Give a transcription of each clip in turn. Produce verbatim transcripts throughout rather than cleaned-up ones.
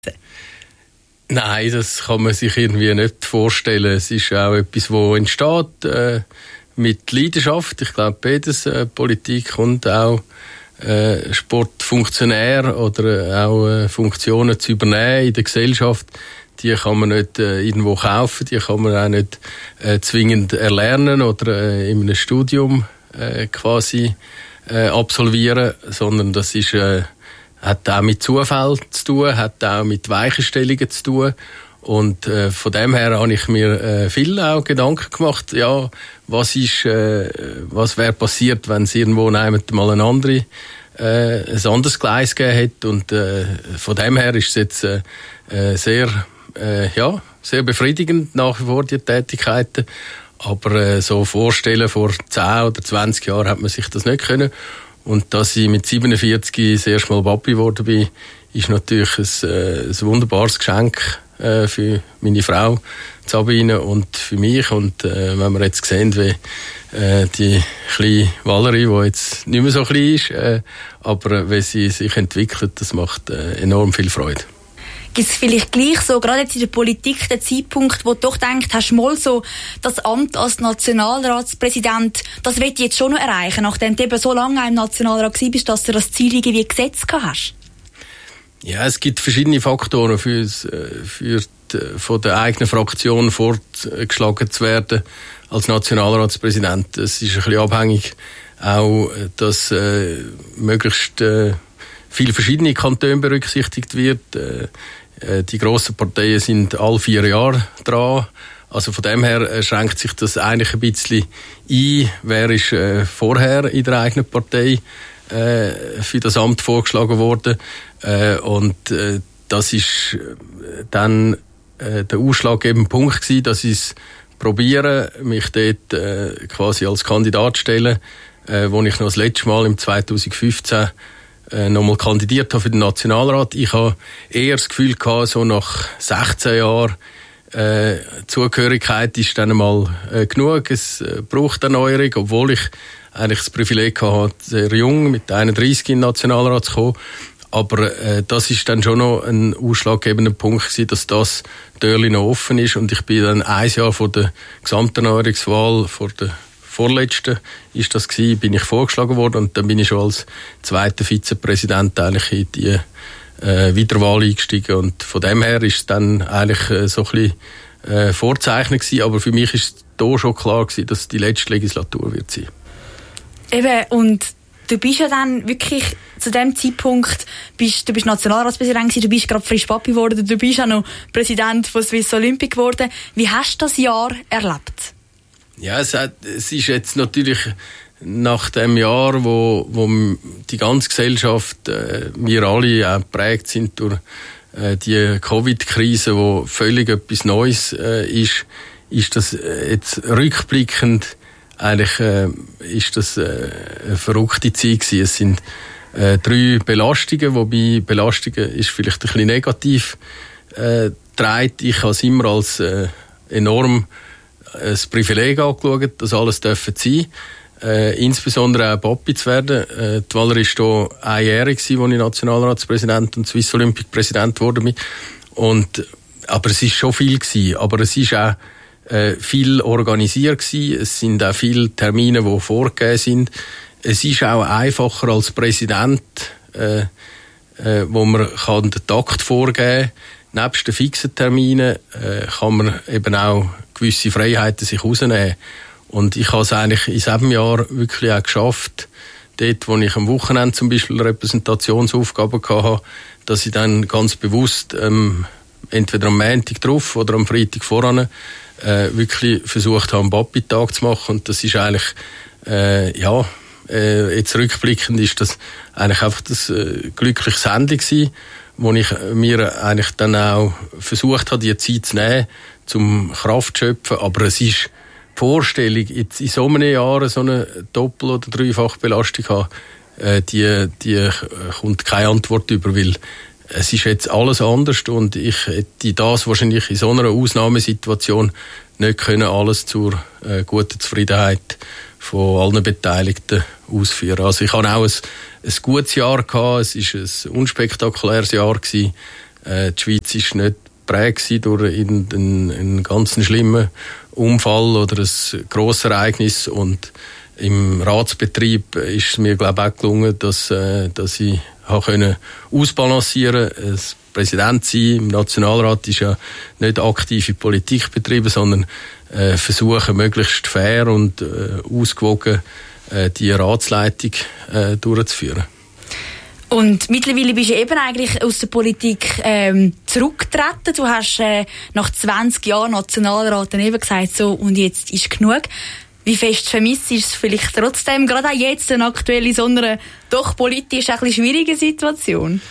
Nein, das kann man sich irgendwie nicht vorstellen. Es ist auch etwas, das entsteht äh, mit Leidenschaft. Ich glaube, beides, äh, Politik und auch äh, Sportfunktionär oder äh, auch äh, Funktionen zu übernehmen in der Gesellschaft, die kann man nicht äh, irgendwo kaufen, die kann man auch nicht äh, zwingend erlernen oder äh, in einem Studium äh, quasi äh, absolvieren, sondern das ist, äh, hat auch mit Zufall zu tun, hat auch mit Weichenstellungen zu tun. Und äh, von dem her habe ich mir äh, viel auch Gedanken gemacht, ja, was ist, äh, was wäre passiert, wenn es irgendwo mal eine andere, äh, ein anderes Gleis gegeben hätte. Und äh, von dem her ist es jetzt äh, äh, sehr, äh, ja, sehr befriedigend nach wie vor die Tätigkeiten. Aber äh, so vorstellen, vor zehn oder zwanzig Jahren hat man sich das nicht können. Und dass ich mit siebenundvierzig das erste Mal Papi geworden bin, ist natürlich ein, äh, ein wunderbares Geschenk äh, für meine Frau Sabine und für mich. Und äh, wenn wir jetzt sehen, wie äh, die kleine Valerie, die jetzt nicht mehr so klein ist, äh, aber wie sie sich entwickelt, das macht äh, enorm viel Freude. Gibt es vielleicht gleich so, gerade jetzt in der Politik, den Zeitpunkt, wo du doch denkst, hast du mal so das Amt als Nationalratspräsident, das will ich jetzt schon noch erreichen, nachdem du eben so lange im Nationalrat warst, dass du das Ziel irgendwie gesetzt hast? Ja, es gibt verschiedene Faktoren für, für die, von der eigenen Fraktion vorgeschlagen zu werden als Nationalratspräsident. Es ist ein bisschen abhängig auch, dass äh, möglichst äh, viele verschiedene Kantone berücksichtigt wird. Äh, die grossen Parteien sind alle vier Jahre dran. Also von dem her schränkt sich das eigentlich ein bisschen ein. Wer ist äh, vorher in der eigenen Partei äh, für das Amt vorgeschlagen worden? Äh, und äh, das ist dann äh, der ausschlaggebende Punkt gewesen, dass ich es probiere, mich dort äh, quasi als Kandidat zu stellen, äh, wo ich noch das letzte Mal im zweitausendfünfzehn äh, nochmal kandidiert habe für den Nationalrat. Ich habe eher das Gefühl gehabt, so nach sechzehn Jahren äh, Zugehörigkeit ist dann mal äh, genug. Es äh, braucht Erneuerung, obwohl ich eigentlich das Privileg hatte, sehr jung mit einunddreißig in den Nationalrat zu kommen. Aber äh, das ist dann schon noch ein ausschlaggebender Punkt gewesen, dass das Türli noch offen ist. Und ich bin dann ein Jahr vor der Gesamterneuerungswahl, vor der vorletzten ist das gewesen, bin ich vorgeschlagen worden. Und dann bin ich schon als zweiter Vizepräsident eigentlich in die äh, Wiederwahl eingestiegen. Und von dem her ist es dann eigentlich äh, so ein bisschen äh, Vorzeichen gewesen. Aber für mich ist es da schon klar gewesen, dass die letzte Legislatur wird sein. Eben, und du bist ja dann wirklich zu dem Zeitpunkt, bist, du bist Nationalratspräsident gewesen, du bist gerade frisch Papi geworden, du bist auch noch Präsident von Swiss Olympic geworden. Wie hast du das Jahr erlebt? Ja, es, hat, es ist jetzt natürlich nach dem Jahr, wo, wo die ganze Gesellschaft, äh, wir alle auch geprägt sind durch äh, die Covid-Krise, wo völlig etwas Neues äh, ist, ist das jetzt rückblickend eigentlich äh, ist das äh, eine verrückte Zeit gewesen. Es sind äh, drei Belastungen, wobei Belastungen ist vielleicht ein bisschen negativ äh, trägt. Ich habe es immer als äh, enorm ein Privileg angeschaut, das alles dürfen sein. Äh, insbesondere auch Papi zu werden. Äh, die Valerie war hier einjährig, als ich Nationalratspräsident und Swiss Olympic Präsident geworden bin. Und, aber es war schon viel gewesen. Aber es ist auch äh, viel organisiert gewesen. Es sind auch viele Termine, die vorgegeben sind. Es ist auch einfacher als Präsident, äh, äh, wo man kann den Takt vorgeben kann. Nebst den fixen Terminen äh, kann man eben auch gewisse Freiheiten sich rausnehmen. Und ich habe es eigentlich in diesem Jahr wirklich auch geschafft, dort, wo ich am Wochenende zum Beispiel Repräsentationsaufgaben hatte, dass ich dann ganz bewusst ähm, entweder am Montag drauf oder am Freitag voran äh, wirklich versucht habe, einen Papi-Tag zu machen. Und das ist eigentlich, äh, ja, äh, jetzt rückblickend ist das eigentlich einfach das äh, glückliches Ende gewesen, wo ich mir eigentlich dann auch versucht habe, die Zeit zu nehmen, zum Kraft zu schöpfen. Aber es ist die Vorstellung, jetzt in so einem Jahr so eine Doppel- oder Dreifachbelastung haben, äh, die, die kommt keine Antwort über, weil es ist jetzt alles anders und ich hätte das wahrscheinlich in so einer Ausnahmesituation nicht können, alles zur äh, guten Zufriedenheit von allen Beteiligten ausführen. Also ich hatte auch ein, ein gutes Jahr gehabt, es war ein unspektakuläres Jahr gewesen. Äh, die Schweiz ist nicht geprägt durch irgendeinen einen ganz schlimmen Unfall oder ein grosses Ereignis, und im Ratsbetrieb ist es mir, glaube ich, auch gelungen, dass, äh, dass ich habe ausbalancieren konnte. Das Präsident sein im Nationalrat ist ja nicht aktive Politik betrieben, sondern äh, versuchen, möglichst fair und äh, ausgewogen äh, die Ratsleitung äh, durchzuführen. Und mittlerweile bist du eben eigentlich aus der Politik ähm, zurückgetreten. Du hast äh, nach zwanzig Jahren Nationalrat dann eben gesagt, so, und jetzt ist genug. Wie fest vermisst ist es vielleicht trotzdem, gerade auch jetzt, aktuell in so einer doch politisch ein bisschen schwierigen Situation?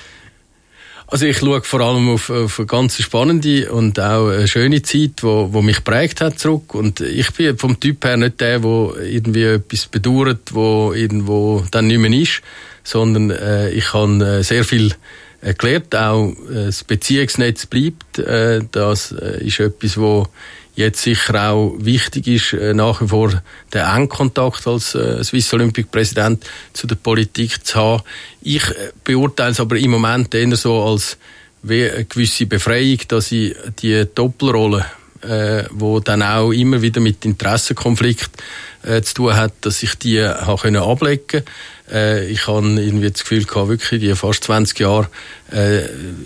Also ich schaue vor allem auf, auf eine ganz spannende und auch eine schöne Zeit, wo, wo mich geprägt hat zurück. Und ich bin vom Typ her nicht der, der irgendwie etwas bedauert, wo irgendwo dann nicht mehr ist, sondern äh, ich habe sehr viel äh, gelernt. Auch äh, das Beziehungsnetz bleibt. Äh, das äh, ist etwas, wo jetzt sicher auch wichtig ist, äh, nach wie vor den Engkontakt als äh, Swiss Olympic Präsident zu der Politik zu haben. Ich äh, beurteile es aber im Moment eher so als wie eine gewisse Befreiung, dass ich die Doppelrolle, äh, wo dann auch immer wieder mit Interessenkonflikt äh, zu tun hat, dass ich die habe können ablegen. Äh, ich habe irgendwie das Gefühl gehabt, wirklich die fast zwanzig Jahre äh,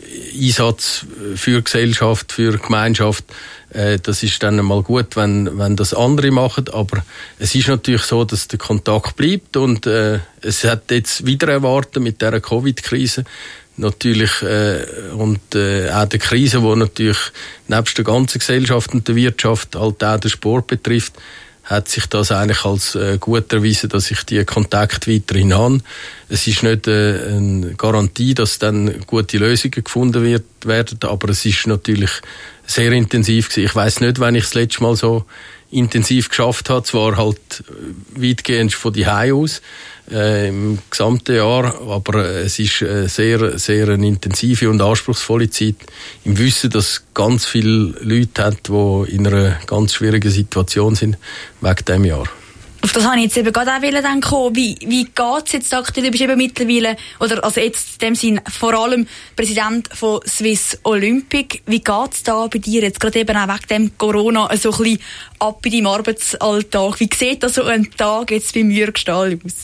Einsatz für Gesellschaft, für Gemeinschaft. Äh, das ist dann mal gut, wenn wenn das andere machen. Aber es ist natürlich so, dass der Kontakt bleibt, und äh, es hat jetzt wieder erwartet mit der Covid-Krise. Natürlich, äh, und äh, auch der Krise, die natürlich nebst der ganzen Gesellschaft und der Wirtschaft halt auch den Sport betrifft, hat sich das eigentlich als äh, gut erwiesen, dass ich die Kontakte weiterhin habe. Es ist nicht äh, eine Garantie, dass dann gute Lösungen gefunden wird, werden, aber es ist natürlich sehr intensiv gewesen. Ich weiss nicht, wann ich das letzte Mal so intensiv geschafft habe, zwar halt weitgehend von die Hause aus, äh, im gesamten Jahr, aber es ist äh, sehr, sehr eine intensive und anspruchsvolle Zeit, im Wissen, dass es ganz viele Leute hat, die in einer ganz schwierigen Situation sind, wegen diesem Jahr. Auf das habe ich jetzt eben gerade auch dann kommen. Wie, wie geht es jetzt aktuell? Du bist eben mittlerweile, oder also jetzt in dem Sinn vor allem Präsident von Swiss Olympic. Wie geht es da bei dir jetzt gerade eben auch wegen dem Corona so ein bisschen ab in deinem Arbeitsalltag? Wie sieht da so ein Tag jetzt beim Jürg Stahl aus?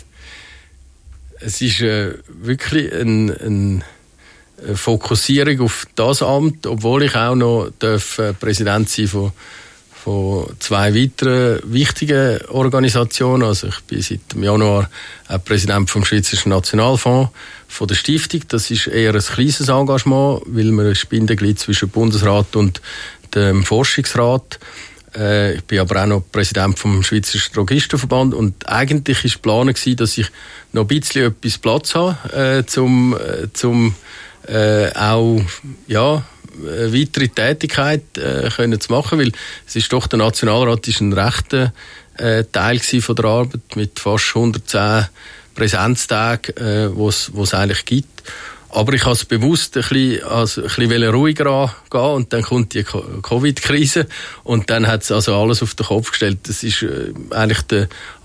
Es ist äh, wirklich ein, ein, eine Fokussierung auf das Amt, obwohl ich auch noch darf, äh, Präsident sein von von zwei weiteren wichtigen Organisationen. Also ich bin seit dem Januar auch Präsident vom Schweizerischen Nationalfonds, von der Stiftung. Das ist eher ein kleines Engagement, weil wir ein Bindeglied zwischen Bundesrat und dem Forschungsrat. Äh, ich bin aber auch noch Präsident vom Schweizerischen Drogistenverband, und eigentlich war Plan gewesen, dass ich noch ein bisschen etwas Platz habe, äh, zum, äh, zum äh, auch, ja, eine weitere Tätigkeit äh, können zu machen, weil es ist doch, der Nationalrat ist ein rechter äh, Teil von der Arbeit mit fast hundertzehn Präsenztagen, äh, wo es eigentlich gibt. Aber ich habe es bewusst ein bisschen, also ein bisschen ruhiger angehen, und dann kommt die Covid-Krise, und dann hat es also alles auf den Kopf gestellt. Das ist äh, eigentlich der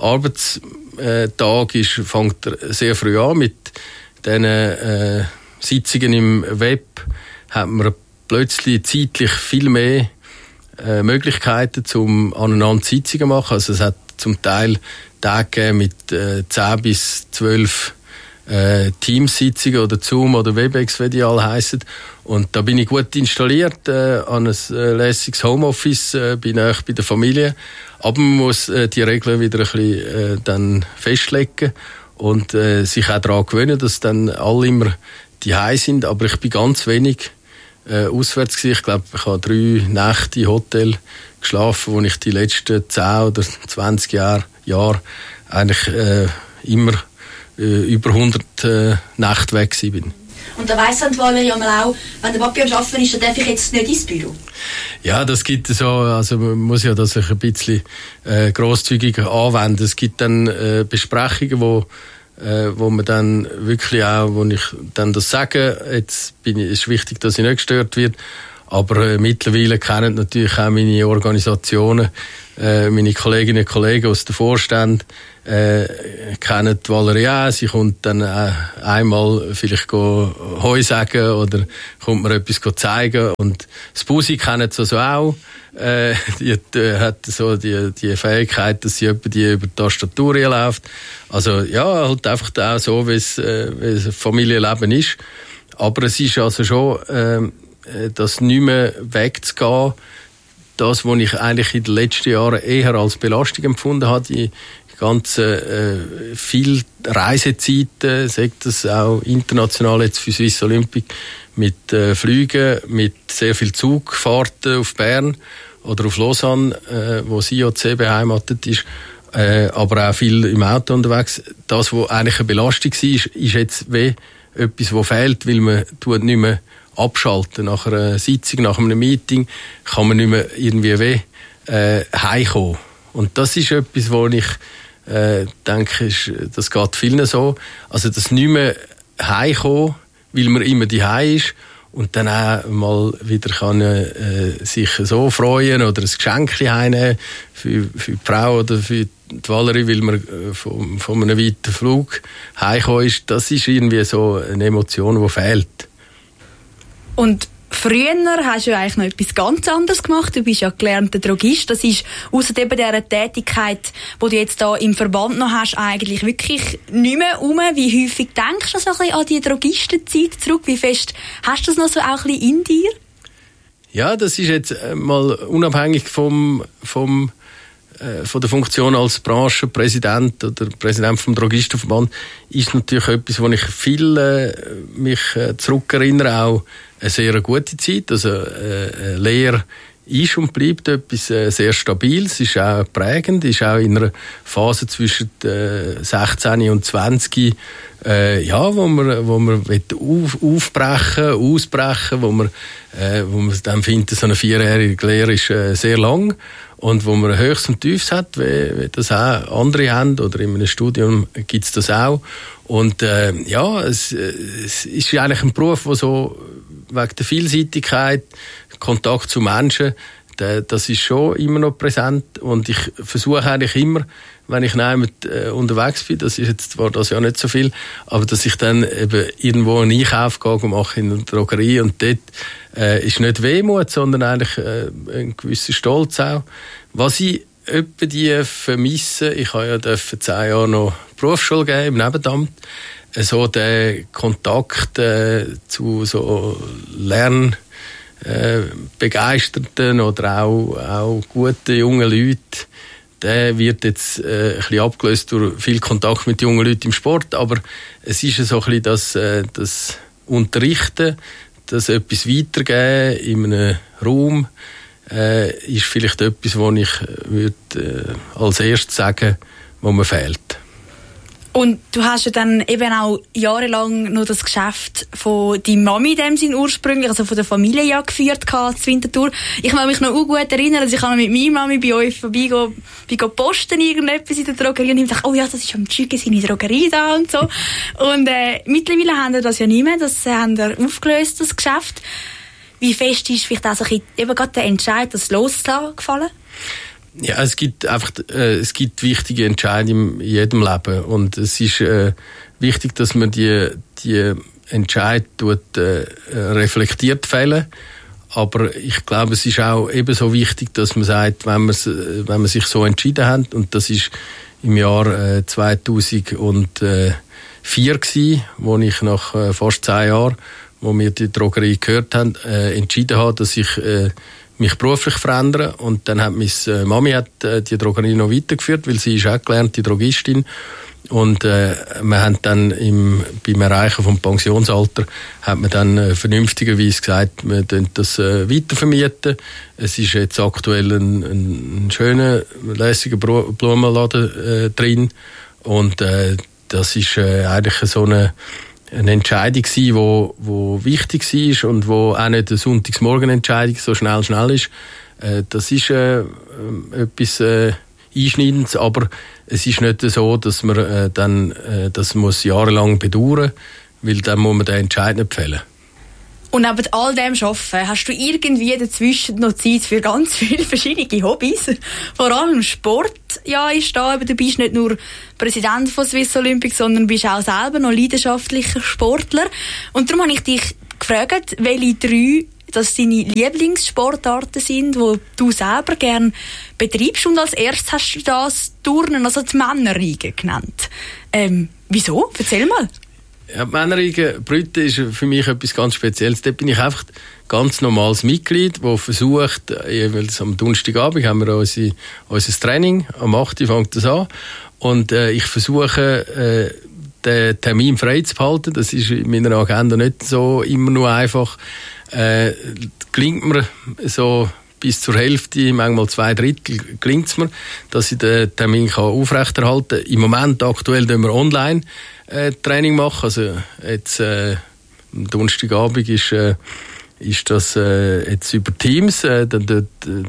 Arbeitstag ist, fängt sehr früh an mit diesen äh, Sitzungen im Web. Hat man plötzlich zeitlich viel mehr äh, Möglichkeiten, um aneinander Sitzungen zu machen. Also es hat zum Teil Tage mit äh, zehn bis zwölf äh, Teamsitzungen oder Zoom oder Webex, wie die alle heissen. Und da bin ich gut installiert, äh, an ein äh, lässiges Homeoffice, äh, bin auch bei der Familie. Aber man muss äh, die Regeln wieder ein bisschen äh, dann festlegen und äh, sich auch daran gewöhnen, dass dann alle immer die Hause sind. Aber ich bin ganz wenig Äh, auswärts gewesen. Ich glaube, ich habe drei Nächte im Hotel geschlafen, wo ich die letzten zehn oder zwanzig Jahre, Jahre eigentlich äh, immer äh, über hundert äh, Nächte weg gewesen bin. Und da weiss ja mal auch, wenn der Papi am Arbeiten ist, dann darf ich jetzt nicht ins Büro? Ja, das gibt es so, also man muss ja das ein bisschen äh, grosszügig anwenden. Es gibt dann äh, Besprechungen, wo Äh, wo man dann wirklich auch, wo ich dann das sage, jetzt bin ich, ist wichtig, dass ich nicht gestört wird, aber äh, mittlerweile kennen natürlich auch meine Organisationen, Äh, meine Kolleginnen und Kollegen aus dem Vorstand äh, kennen die Valerie. Sie kommt dann äh, einmal vielleicht go Heu sagen oder kommt mir etwas go zeigen. Und das Busi kennen sie also auch. Äh, die, die hat so die, die Fähigkeit, dass sie etwa die über die Tastatur läuft. Also ja, halt einfach auch so, wie es, äh, wie es Familienleben ist. Aber es ist also schon, äh, das nicht mehr wegzugehen, das, was ich eigentlich in den letzten Jahren eher als Belastung empfunden habe, die ganzen äh, viel Reisezeiten, sagt das auch international jetzt für Swiss Olympic, mit äh, Flügen, mit sehr viel Zugfahrten auf Bern oder auf Lausanne, äh, wo das I O C beheimatet ist, äh, aber auch viel im Auto unterwegs. Das, was eigentlich eine Belastung war, ist, ist jetzt wie etwas, was fehlt, weil man tut nicht mehr abschalten. Nach einer Sitzung, nach einem Meeting kann man nicht mehr irgendwie weh äh, heimkommen. Und das ist etwas, wo ich äh, denke, ist, das geht vielen so. Also das nicht mehr heimkommen, weil man immer daheim ist und dann auch mal wieder kann äh, sich so freuen oder ein Geschenk heimnehmen für, für die Frau oder für die Valerie, weil man äh, von, von einem weiten Flug heimgekommen ist. Das ist irgendwie so eine Emotion, die fehlt. Und früher hast du ja eigentlich noch etwas ganz anderes gemacht. Du bist ja gelernter Drogist. Das ist ausser eben dieser Tätigkeit, die du jetzt da im Verband noch hast, eigentlich wirklich nicht mehr um. Wie häufig denkst du so ein bisschen an die Drogistenzeit zurück? Wie fest hast du das noch so auch ein bisschen in dir? Ja, das ist jetzt mal unabhängig vom, vom von der Funktion als Branchenpräsident oder Präsident vom Drogistenverband ist natürlich etwas, wo ich viel äh, mich äh, zurückerinnere, auch eine sehr gute Zeit. Also äh, eine Lehre ist und bleibt etwas äh, sehr Stabiles, ist auch prägend, ist auch in einer Phase zwischen äh, sechzehn und zwanzig, äh, ja, wo man, wo man auf, aufbrechen, ausbrechen, wo man, äh, wo man dann findet, so eine vierjährige Lehre ist äh, sehr lang. Und wo man Höchst und Tiefs hat, wie, wie das auch andere haben, oder in einem Studium gibt's das auch. Und äh, ja, es, es ist eigentlich ein Beruf, der so wegen der Vielseitigkeit, Kontakt zu Menschen, der, das ist schon immer noch präsent. Und ich versuche eigentlich immer, wenn ich nehmt, äh, unterwegs bin, das ist jetzt zwar das ja nicht so viel, aber dass ich dann eben irgendwo einen Einkauf gehe und mache in der Drogerie und dort äh, ist nicht Wehmut, sondern eigentlich äh, ein gewisser Stolz auch. Was ich etwa die vermisse, ich habe ja dürfen zehn Jahre noch Berufsschule geben im Nebenamt, äh, so der Kontakt äh, zu so Lern äh, Begeisterten oder auch, auch guten jungen Leuten, der wird jetzt äh, ein bisschen abgelöst durch viel Kontakt mit jungen Leuten im Sport, aber es ist so ein bisschen das, äh, das Unterrichten, das etwas weitergeben in einem Raum, äh, ist vielleicht etwas, was ich würde, äh, als erstes sagen, was mir fehlt. Und du hast ja dann eben auch jahrelang noch das Geschäft von deiner Mami in dem Sinn ursprünglich, also von der Familie ja geführt gehabt, zu Winterthur. Ich kann mich noch gut erinnern, dass ich mit meiner Mami bei euch vorbei posten irgendetwas in der Drogerie und ich dachte, oh ja, das ist am Tschüge seine Drogerie da und so. Und äh, mittlerweile haben wir das ja nicht mehr, das haben wir aufgelöst, das Geschäft. Wie fest ist vielleicht auch so ein bisschen, eben gerade der Entscheid, das loszulassen, gefallen? Ja, es gibt einfach, äh, es gibt wichtige Entscheidungen in jedem Leben und es ist äh, wichtig, dass man die die Entscheid tut, äh, reflektiert fällen. Aber ich glaube, es ist auch ebenso wichtig, dass man sagt, wenn man wenn man sich so entschieden hat, und das ist im Jahr äh, zweitausendvier gewesen, wo ich nach äh, fast zehn Jahren, wo wir die Drogerie gehört haben, äh, entschieden habe, dass ich äh, mich beruflich verändern. Und dann hat meine Mami hat, äh, die Drogerie noch weitergeführt, weil sie ist auch gelernte Drogistin. Und äh, wir haben dann im, beim Erreichen vom Pensionsalter hat man dann äh, vernünftigerweise gesagt, wir tun das äh, weitervermieten. Es ist jetzt aktuell ein, ein, ein schöner, lässiger Blumenladen äh, drin. Und äh, das ist äh, eigentlich so eine eine Entscheidung gsi, wo wo wichtig war und wo auch nicht eine Sonntagsmorgenentscheidung so schnell schnell ist. Äh, das ist äh, etwas äh, Einschneidendes, aber es ist nicht so, dass man äh, dann äh, das muss jahrelang bedauern, weil dann muss man den Entscheid nicht fällen. Und neben all dem Arbeiten hast du irgendwie dazwischen noch Zeit für ganz viele verschiedene Hobbys. Vor allem Sport, ja, ist da. Du bist nicht nur Präsident von Swiss Olympic, sondern bist auch selber noch leidenschaftlicher Sportler. Und darum habe ich dich gefragt, welche drei das deine Lieblingssportarten sind, die du selber gerne betreibst. Und als erstes hast du das Turnen, also die Männerriege genannt. Ähm, wieso? Erzähl mal. Ja, die Männerriege Brütte ist für mich etwas ganz Spezielles. Dort bin ich einfach ganz normales Mitglied, das versucht, jeweils am Donnerstagabend haben wir unsere, unser Training, am acht Uhr fängt das an. Und äh, ich versuche, äh, den Termin frei zu behalten. Das ist in meiner Agenda nicht so immer nur einfach. Äh, gelingt mir so bis zur Hälfte, manchmal zwei Drittel, gelingt es mir, dass ich den Termin kann aufrechterhalten kann. Im Moment aktuell tun wir online äh, Training machen. Also jetzt äh, am Donnerstagabend ist, äh, ist das äh, jetzt über Teams, äh, dann dort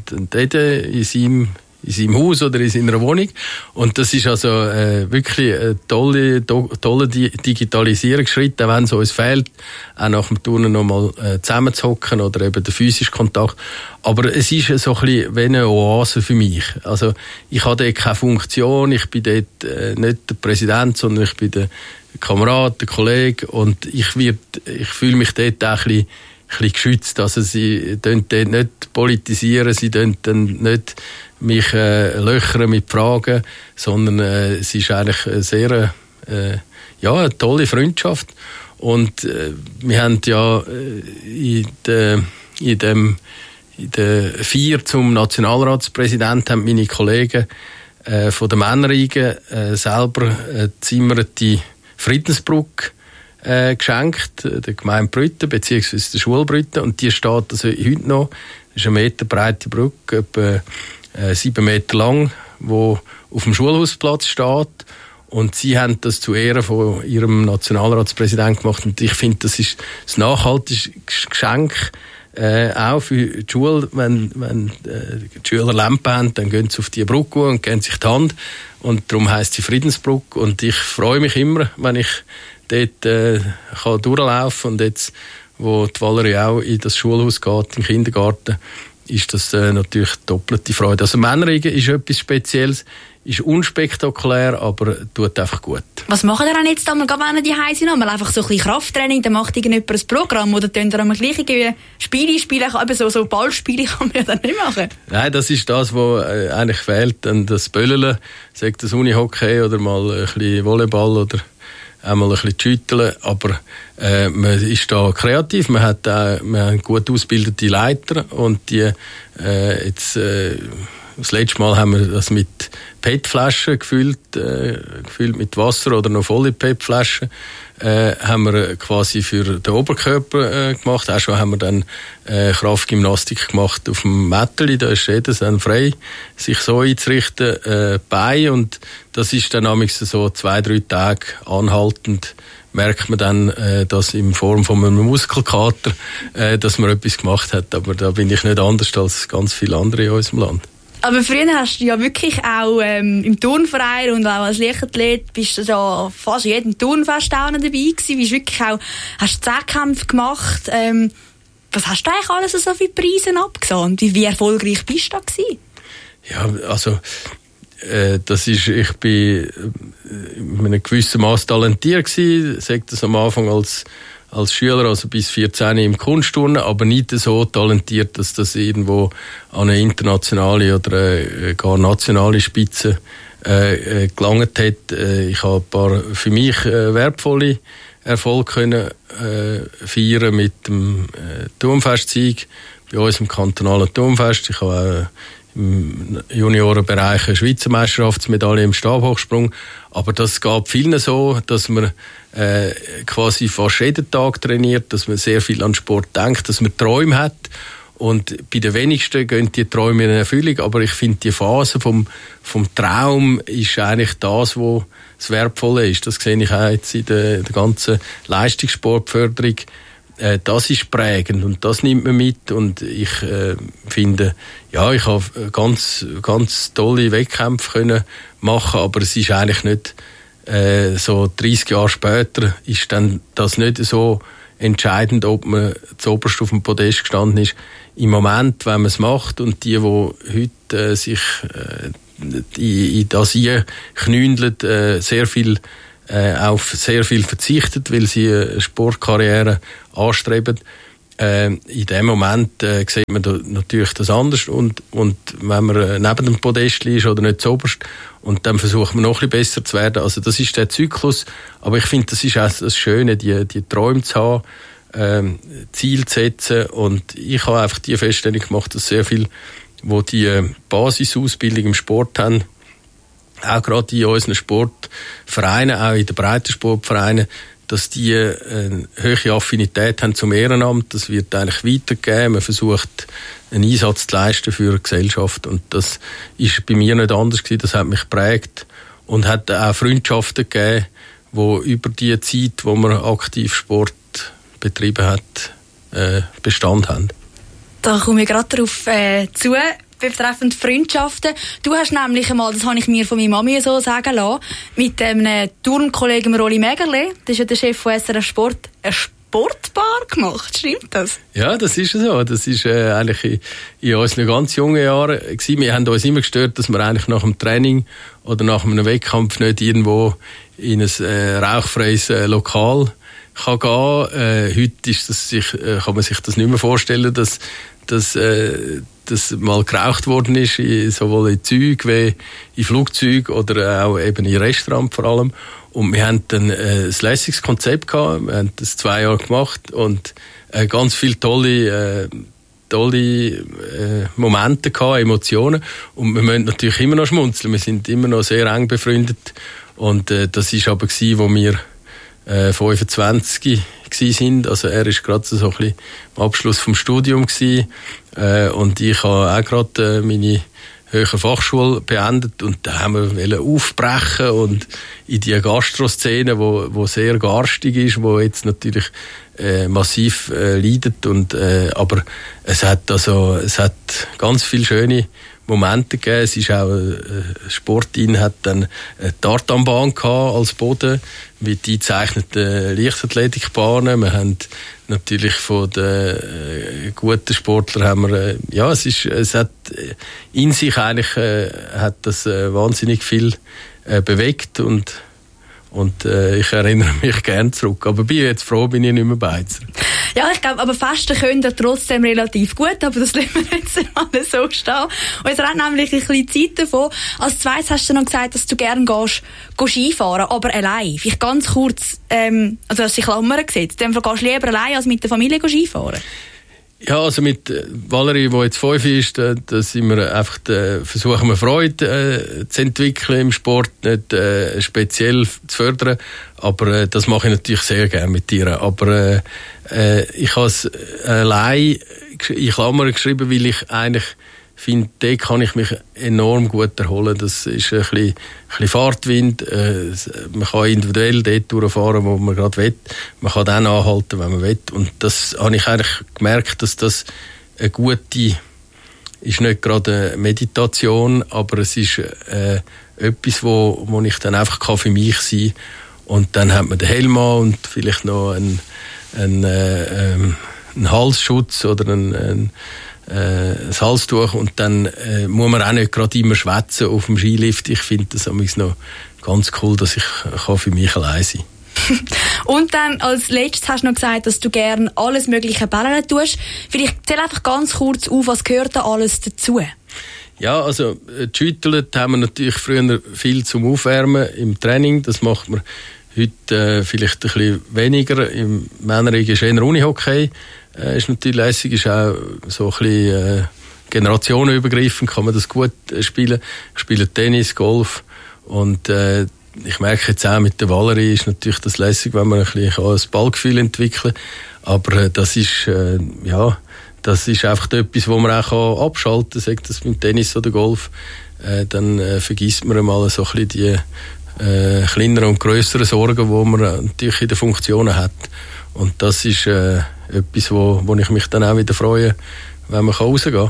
äh, in seinem in seinem Haus oder in seiner Wohnung. Und das ist also äh, wirklich ein toller tolle Digitalisierungsschritt, auch wenn es uns fehlt, auch nach dem Turnen nochmal äh, zusammenzuhocken oder eben den physischen Kontakt. Aber es ist so ein bisschen wie eine Oase für mich. Also ich habe dort keine Funktion, ich bin dort äh, nicht der Präsident, sondern ich bin der Kamerad, der Kollege, und ich, wird, ich fühle mich dort auch ein bisschen, ein bisschen geschützt. Also sie dort nicht politisieren, sie dort nicht mich äh, löchern mit Fragen, sondern äh, es ist eigentlich eine sehr äh, ja, eine tolle Freundschaft. Und äh, wir haben ja äh, in, de, in dem in der Feier zum Nationalratspräsident haben meine Kollegen äh, von der Männerriege äh, selber äh, zimmerte Friedensbrücke äh, geschenkt, der Gemeinde Brütten beziehungsweise der Schule Brütten, und die steht also heute noch. Das ist eine Meter breite Brücke, etwa äh, sieben Meter lang, wo auf dem Schulhausplatz steht. Und sie haben das zu Ehren von ihrem Nationalratspräsidenten gemacht. Und ich finde, das ist ein nachhaltiges Geschenk, äh, auch für die Schule. Wenn, wenn äh, die Schüler Lampen haben, dann gehen sie auf die Brücke und geben sich die Hand. Und darum heisst sie Friedensbrücke. Und ich freue mich immer, wenn ich dort äh, kann durchlaufen. Und jetzt, wo die Valerie auch in das Schulhaus geht, im Kindergarten, ist das äh, natürlich doppelte Freude. Also Männerriege ist etwas Spezielles, ist unspektakulär, aber tut einfach gut. Was machen ihr denn jetzt einmal, wenn ihr die Hause sind? Mal einfach so ein bisschen Krafttraining, dann macht irgendjemand ein Programm, oder könnt ihr einmal gleich Spiele spielen, eben so, so Ballspiele kann man ja dann nicht machen? Nein, das ist das, was äh, eigentlich fehlt, dann das Böllen, sagt das Unihockey oder mal ein bisschen Volleyball oder einmal ein bisschen schütteln, aber äh, man ist da kreativ, man hat auch, man hat gut ausgebildete Leiter, und die äh, jetzt äh, das letzte Mal haben wir das mit P E T-Flaschen gefüllt, äh, gefüllt mit Wasser oder noch volle P E T-Flaschen, äh, haben wir quasi für den Oberkörper äh, gemacht. Auch schon haben wir dann äh, Kraftgymnastik gemacht auf dem Mätteli, da ist jeder dann frei, sich so einzurichten, äh, bei, und das ist dann amigs so zwei, drei Tage anhaltend, merkt man dann, äh, dass in Form von einem Muskelkater, äh, dass man etwas gemacht hat. Aber da bin ich nicht anders als ganz viele andere in unserem Land. Aber früher hast du ja wirklich auch ähm, im Turnverein und auch als Leichtathlet bist du da fast jedem Turnfest auch dabei gewesen. Bist wirklich auch, hast Zehnkämpfe gemacht. Ähm, was hast du eigentlich alles so viele Preise abgesahnt? Wie, wie erfolgreich bist du da gewesen? Ja, also äh, das ist, ich bin in einem gewissen Maß talentiert gewesen. Ich sage das am Anfang als als Schüler, also bis vierzehn im Kunstturnen, aber nicht so talentiert, dass das irgendwo an eine internationale oder eine gar nationale Spitze äh, gelangt hat. Äh, ich habe ein paar für mich äh, wertvolle Erfolge können äh, feiern mit dem äh, Turnfestsieg bei uns im kantonalen Turnfest. Ich habe äh, im Juniorenbereich eine Schweizer Meisterschaftsmedaille im Stabhochsprung. Aber das geht vielen so, dass man äh, quasi fast jeden Tag trainiert, dass man sehr viel an Sport denkt, dass man Träume hat. Und bei den wenigsten gehen die Träume in Erfüllung. Aber ich finde, die Phase vom, vom Traum ist eigentlich das, was das Wertvolle ist. Das sehe ich auch jetzt in der, der ganzen Leistungssportförderung. Äh, das ist prägend und das nimmt man mit. Und ich äh, finde, ja, ich habe ganz, ganz tolle Wettkämpfe können machen, aber es ist eigentlich nicht äh, so dreißig Jahre später ist dann das nicht so entscheidend, ob man zuoberst auf dem Podest gestanden ist. Im Moment, wenn man es macht und die, die heute äh, sich äh, in, in das hier knündeln, äh, sehr viel äh, auf sehr viel verzichtet, weil sie eine Sportkarriere anstreben. Äh, in dem Moment äh, sieht man da natürlich das anders und, und wenn man äh, neben dem Podest ist oder nicht zuoberst und dann versucht man noch ein bisschen besser zu werden. Also das ist der Zyklus, aber ich finde, das ist auch das Schöne, die, die Träume zu haben, ähm, Ziel zu setzen und ich habe einfach die Feststellung gemacht, dass sehr viel, wo die äh, Basisausbildung im Sport haben, auch gerade in unseren Sportvereinen, auch in den Breitensportvereinen, dass die eine hohe Affinität haben zum Ehrenamt. Das wird eigentlich weitergegeben. Man versucht, einen Einsatz zu leisten für die Gesellschaft. Und das ist bei mir nicht anders gewesen. Das hat mich geprägt und hat auch Freundschaften gegeben, die über die Zeit, wo man aktiv Sport betrieben hat, äh, Bestand haben. Da komme ich gerade darauf äh, zu. Betreffend Freundschaften. Du hast nämlich einmal, das habe ich mir von meiner Mami so sagen lassen, mit einem Turnkollegen Rolli Mägerle, das ist ja der Chef von S R F Sport, eine Sportbar gemacht. Stimmt das? Ja, das ist so. Das ist äh, eigentlich in, in unseren ganz jungen Jahren gewesen. Wir haben uns immer gestört, dass wir eigentlich nach dem Training oder nach einem Wettkampf nicht irgendwo in ein äh, rauchfreies äh, Lokal kann gehen. Äh, heute ist das sich, äh, kann man sich das nicht mehr vorstellen, dass, dass äh, dass mal geraucht worden ist, sowohl in Zügen wie in Flugzeugen oder auch eben in Restaurants vor allem. Und wir haben dann ein lässiges Konzept gehabt. Wir haben das zwei Jahre gemacht und ganz viele tolle, äh, tolle äh, Momente gehabt, Emotionen. Und wir müssen natürlich immer noch schmunzeln. Wir sind immer noch sehr eng befreundet. Und äh, das ist aber gewesen, wo wir äh, fünfundzwanzig gsi sind. Also er ist gerade so ein bisschen am Abschluss vom Studium gsi, äh, und ich habe auch gerade äh, meine höhere Fachschule beendet und da haben wir wollen aufbrechen und in die Gastroszene, wo wo sehr garstig ist, wo jetzt natürlich äh, massiv äh, leidet und äh, aber es hat also es hat ganz viele schöne Momente gegeben. Es ist auch äh, Sportin hat dann eine Tartanbahn gehabt als Boden mit eingezeichneten Leichtathletikbahnen. Wir haben natürlich von den äh, guten Sportlern haben wir, äh, ja, es ist, es hat äh, in sich eigentlich äh, hat das äh, wahnsinnig viel äh, bewegt und Und äh, ich erinnere mich gerne zurück. Aber bin jetzt froh, bin ich nicht mehr Beizer. Ja, ich glaube, aber Festen können ihr trotzdem relativ gut, aber das lassen wir jetzt mal so stehen. Und jetzt rennt nämlich ein bisschen Zeit davon. Als zweites hast du noch gesagt, dass du gerne gehst, gehst Skifahren, aber allein. Vielleicht ganz kurz, ähm, also hast du die Klammern gesetzt. In dem Fall gehst du lieber allein, als mit der Familie Skifahren? Ja, also mit Valerie, die jetzt fünf ist, da, da sind wir einfach, da versuchen wir Freude äh, zu entwickeln im Sport, nicht äh, speziell zu fördern, aber äh, das mache ich natürlich sehr gerne mit ihr. Aber äh, äh, ich habe es allein in Klammern geschrieben, weil ich eigentlich finde, da kann ich mich enorm gut erholen. Das ist ein bisschen, ein bisschen Fahrtwind. Äh, man kann individuell dort durchfahren, wo man gerade will. Man kann dann anhalten, wenn man will. Und das habe ich eigentlich gemerkt, dass das eine gute, ist nicht gerade eine Meditation, aber es ist äh, etwas, wo, wo ich dann einfach kann für mich sein kann. Und dann hat man den Helm an und vielleicht noch einen, einen, äh, ähm, einen Halsschutz oder einen, einen Äh, das Halstuch und dann äh, muss man auch nicht gerade immer schwätzen auf dem Skilift. Ich finde das noch ganz cool, dass ich kann für mich allein sein kann. Und dann als letztes hast du noch gesagt, dass du gerne alles mögliche ballern tust. Vielleicht zähl einfach ganz kurz auf, was gehört da alles dazu? Ja, also geschüttelt haben wir natürlich früher viel zum Aufwärmen im Training. Das macht man heute äh, vielleicht ein bisschen weniger. Im Männerring ist eher Unihockey. Äh, ist natürlich lässig, ist auch so ein bisschen äh, generationenübergreifend, kann man das gut äh, spielen. Ich spiele Tennis, Golf und äh, ich merke jetzt auch mit der Valerie ist natürlich das lässig, wenn man ein bisschen ein Ballgefühl entwickeln kann. Aber äh, das ist, äh, ja, das ist einfach etwas, wo man auch abschalten kann, sagt das beim Tennis oder Golf. Äh, dann äh, vergisst man mal so ein bisschen die äh, kleineren und grösseren Sorgen, die man natürlich in den Funktionen hat. Und das ist äh, etwas, wo, wo ich mich dann auch wieder freue, wenn man rausgehen kann.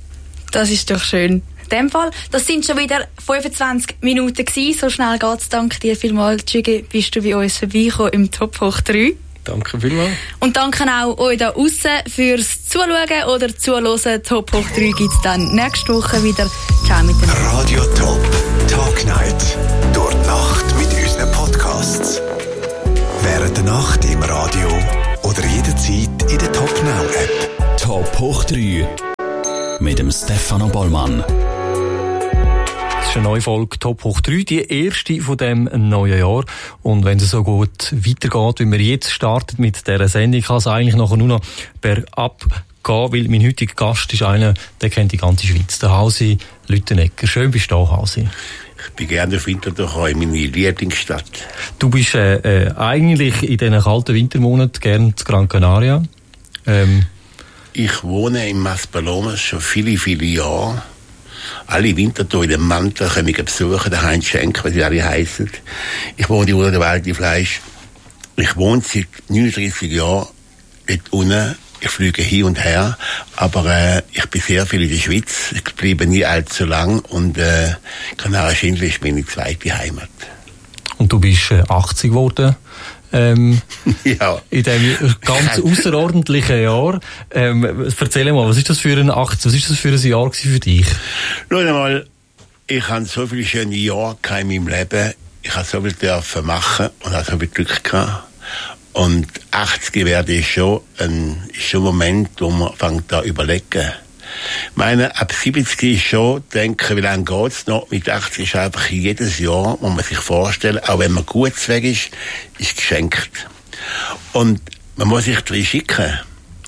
Das ist doch schön. In dem Fall, das sind schon wieder fünfundzwanzig Minuten gewesen. So schnell geht's. Danke dir vielmals, Tschüge, bist du bei uns vorbeigekommen im Top hoch drei. Danke vielmals. Und danke auch euch da aussen fürs Zuschauen oder Zuhören. Top hoch drei gibt es dann nächste Woche wieder. Ciao miteinander. Radio Top Talk Night. Durch die Nacht mit unseren Podcasts. Während der Nacht im Radio oder jederzeit in der Top Now App. Top hoch drei mit dem Stefano Bollmann. Das ist eine neue Folge Top hoch drei, die erste von dem neuen Jahr. Und wenn es so gut weitergeht, wie wir jetzt starten mit dieser Sendung, kann es eigentlich nachher nur noch bergab gehen, weil mein heutiger Gast ist einer, der kennt die ganze Schweiz, der Hausi Lüttenegger. Schön bist du da, Hausi. Ich bin gerne auf Winterthur, in meine Lieblingsstadt. Du bist äh, äh, eigentlich in diesen kalten Wintermonaten gerne in Gran Canaria. Ähm, ich wohne in Maspalomas schon viele, viele Jahre. Alle Winterthur in den Mantel können mich besuchen, der Heinz Schenk, wie sie alle heissen. Ich wohne unter der Welt im Fleisch. Ich wohne seit neununddreißig Jahren dort unten. Ich fliege hin und her, aber äh, ich bin sehr viel in der Schweiz. Ich bleibe nie allzu lang und äh, Kanarienschindel ist meine zweite Heimat. Und du bist äh, achtzig geworden. Ähm, ja. In diesem ganz außerordentlichen Jahr. Ähm, erzähl mal, was ist das für ein achtzig, was ist das für ein Jahr für dich? Schau einmal, ich habe so viele schöne Jahre in meinem Leben. Ich habe so viel dürfen machen und habe so viel Glück gehabt. Und achtzig werde ich schon ein, ist schon ein Moment, wo man fängt da überlegen. Ich meine, ab siebzig ist schon, denke, wie lange geht's noch? Mit achtzig ist einfach jedes Jahr, muss man sich vorstellen, auch wenn man gut weg ist, ist geschenkt. Und man muss sich drin schicken.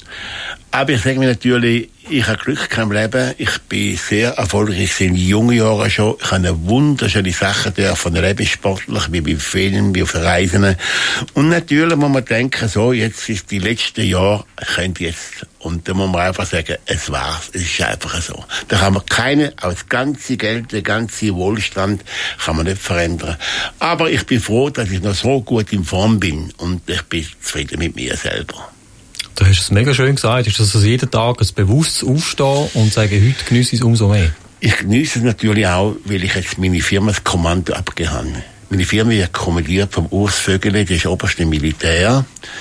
Aber ich sage mir natürlich, ich habe Glück im Leben. Ich bin sehr erfolgreich in jungen Jahren schon. Ich habe wunderschöne Sachen dürfen erleben, sportlich, wie beim Filmen, wie auf Reisen. Und natürlich muss man denken, so, jetzt ist die letzten Jahre, ich könnte jetzt. Und da muss man einfach sagen, es war's. Es ist einfach so. Da kann man keine, auch das ganze Geld, der ganze Wohlstand, kann man nicht verändern. Aber ich bin froh, dass ich noch so gut in Form bin. Und ich bin zufrieden mit mir selber. Du hast es mega schön gesagt, ist das also jeden Tag ein bewusstes Aufstehen und sagen, heute geniesse ich es umso mehr? Ich geniesse es natürlich auch, weil ich jetzt meine Firma das Kommando abgegeben habe. Meine Firma wird kommandiert vom Urs Vögele, der ist oberste Militär.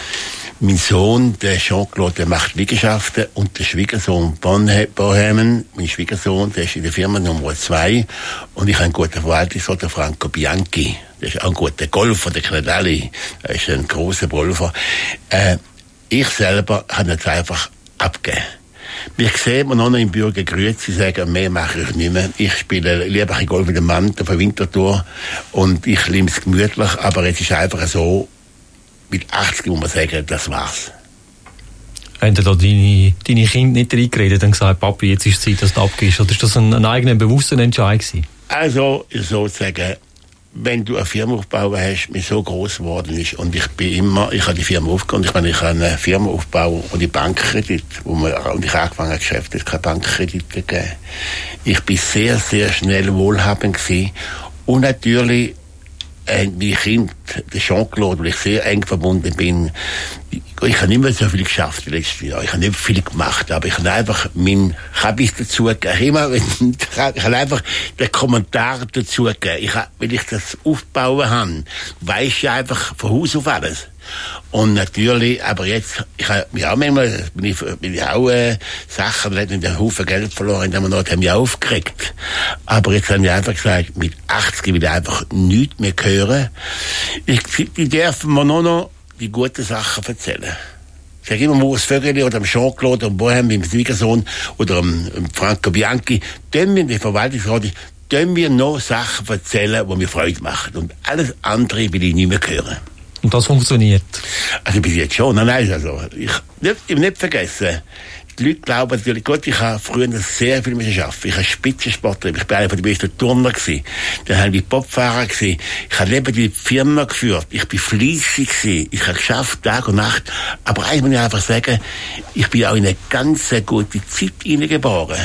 Mein Sohn, der Jean-Claude, der macht Liegenschaften und der Schwiegersohn Bohemen, mein Schwiegersohn, der ist in der Firma Nummer zwei und ich habe einen guten Verwaltungsrat, der Franco Bianchi. Der ist auch ein guter Golfer, der kennt alle. Er ist ein grosser Golfer. Äh, Ich selber habe jetzt einfach abgegeben. Mich sehen wir noch im Bürger Grüezi sagen, mehr mache ich nicht mehr. Ich spiele lieber ein Golf mit dem Mann auf der Winterthur und ich liebe es gemütlich, aber es ist einfach so, mit achtzig muss man sagen, das war's. Haben da deine, deine Kinder nicht reingeredet und gesagt, Papi, jetzt ist es Zeit, dass du abgehst? Oder ist das ein, ein eigener, bewusster Entscheid gewesen? Also, sozusagen, wenn du eine Firma aufbauen hast, die so gross geworden ist, und ich bin immer, ich habe die Firma aufgebaut, ich meine, ich habe eine Firma aufbauen und die Bankkredit, wo man, und ich habe angefangen, Geschäft, es keine Bankkredite gegeben. Ich bin sehr, sehr schnell wohlhabend gewesen. Und natürlich, äh, mein Kind, der Jean-Claude, weil ich sehr eng verbunden bin, ich, ich habe nicht mehr so viel geschafft die letzten Jahre. Ich habe nicht viel gemacht, aber ich habe einfach mein Habis dazu gegeben. Ich habe einfach den Kommentar dazu gegeben. Ich habe, wenn ich das aufbauen habe, weiss ich einfach von Haus auf alles. Und natürlich, aber jetzt, ich habe mich auch manchmal, bin ich, bin ich auch, äh, Sachen, da hat einen Haufen Geld verloren, da haben wir mich aufgeregt. Aber jetzt habe ich einfach gesagt, mit achtzig will ich einfach nichts mehr hören. Ich, die dürfen mir nur noch die guten Sachen erzählen. Ich sage immer, Urs Vögele oder Jean-Claude und Bohem, meinem Schwiegersohn, oder um, um Franco Bianchi, dem wir, der Verwaltungsrat, dem wir noch Sachen erzählen, die mir Freude machen. Und alles andere will ich nicht mehr hören. Und das funktioniert? Also bis jetzt schon. Nein, nein, also ich nicht, ich nicht vergessen. Die Leute glauben natürlich, Gott, ich habe früher sehr viel müssen arbeiten. Ich habe Spitzensportler, ich bin einer der besten Turner gewesen. Dann habe ich Bobfahrer gewesen. Ich habe neben die Firma geführt. Ich bin fleissig gewesen. Ich habe geschafft, Tag und Nacht. Aber eins muss ich einfach sagen, ich bin auch in eine ganz gute Zeit hineingeboren.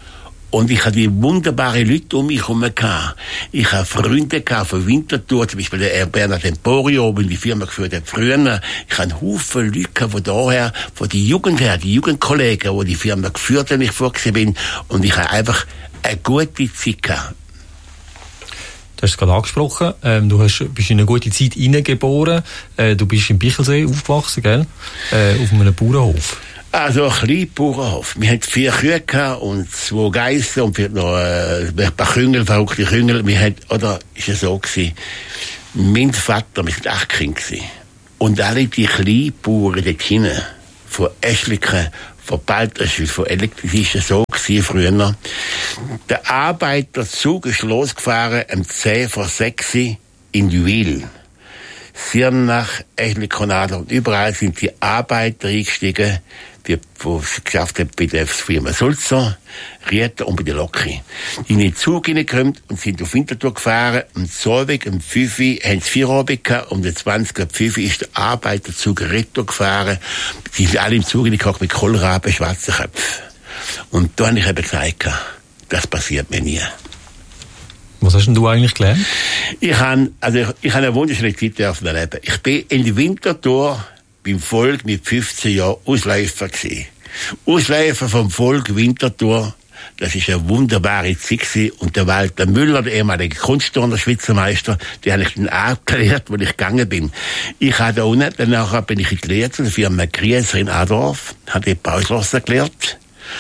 Und ich hatte wunderbare Leute um mich herum gehabt. Ich habe Freunde gehabt von Winterthur, zum Beispiel der Bernhard Emporio, der die Firma geführt hat früher. Ich hatte Haufen Leute gehabt von daher, von der Jugend her, die Jugendkollegen, die die Firma geführt haben, ich vorgesehen bin. Und ich habe einfach eine gute Zeit gehabt. Du hast es gerade angesprochen, ähm, du hast, bist in eine gute Zeit hineingeboren, äh, du bist im Bichelsee aufgewachsen, gell? Äh, auf einem Bauernhof. Also ein kleiner Bauernhof. Wir hatten vier Kühe gehabt und zwei Geissen und wir hatten noch äh, ein paar Küngel, verrückte Küngel. Wir hatten, oder ist es so gewesen, mein Vater, wir waren acht Kinder gewesen. Und alle die kleinen Bauern dort hinten, von Eschliken, von Balterschwil, von Elektrik, ist es so gewesen früher. Der Arbeiterzug ist losgefahren am zehn vor sechs in Juwil. Sirnach, Eschlikonade und überall sind die Arbeiter eingestiegen, die, die es geschafft haben bei der Firma Sulzer, Rieter und bei der Loki. Die in den Zug hineingekommen und sind auf Winterthur gefahren. Am Solweg, am fünf Uhr, haben sie vier Abend gehabt. Um den zwanzig Uhr fünf Uhr ist der Arbeiterzug Retour gefahren. Die sind alle im Zug hineingekommen mit Kohlraben, schwarzen Köpfen. Und da habe ich eben gesagt, das passiert mir nie. Was hast denn du eigentlich gelernt? Ich habe, also ich, ich habe eine wunderschöne Zeit dürfen erleben. Ich bin in der Winterthur beim Volk mit fünfzehn Jahren Ausläufer gewesen. Ausläufer vom Volk Winterthur. Das ist eine wunderbare Zeit gewesen. Und der Walter Müller, der ehemalige Kunstturner, Schweizer Meister, der habe ich dann abgelehrt, wo ich gegangen bin. Ich habe da unten, danach bin ich in die Lehre zu der Firma Grieser in Adorf, habe die Bauschlosser gelehrt.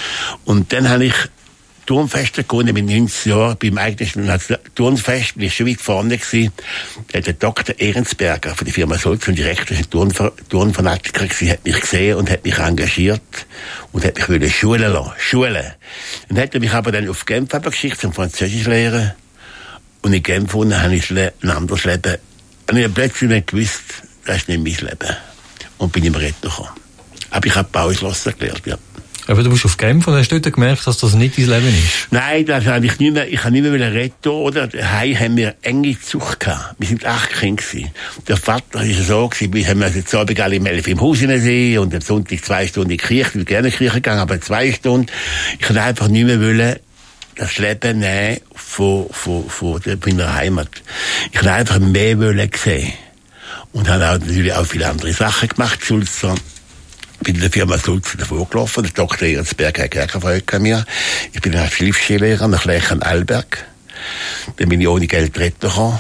Und dann habe ich Turnfeste gewonnen mit neunzehn Jahren. Beim eigentlichen Turnfest bin ich schon weit vorne gewesen. Der Doktor Ehrensberger von der Firma Sulzer, und Direktor, ein Turn, Turnfanatiker gewesen, hat mich gesehen und hat mich engagiert und hat mich wieder schulen lassen. Schulen. Dann hat er mich aber dann auf Genf geschickt zum Französisch lehren. Und in Genf habe ich ein anderes Leben. Und ich habe plötzlich nicht gewusst, das ist nicht mein Leben. Und bin im Retter gekommen. Aber ich habe Bauschlosser gelernt, ja. Aber du bist auf Genf und hast dort gemerkt, dass das nicht dein Leben ist? Nein, das habe ich nicht mehr, ich habe nicht mehr retten, oder? Daheim haben wir enge Zucht gehabt. Wir sind acht Kinder gewesen. Der Vater ist so gewesen, wir haben also zu Abend alle im elf im Haus hinein und am Sonntag zwei Stunden in die Kirche. Ich bin gerne in die Kirche gegangen, aber zwei Stunden. Ich habe einfach nicht mehr wollen, das Leben nehmen von, von, von der, meiner Heimat. Ich habe einfach mehr wollen sehen. Und habe auch natürlich auch viele andere Sachen gemacht, Sulzer. Ich bin in der Firma Sulzer davor gelaufen. Der Doktor Ehrensberger hat keine Freude an mir. Ich bin als Hilfsskilehrer nach Lech Alberg. Dann bin ich ohne Geld retten gekommen.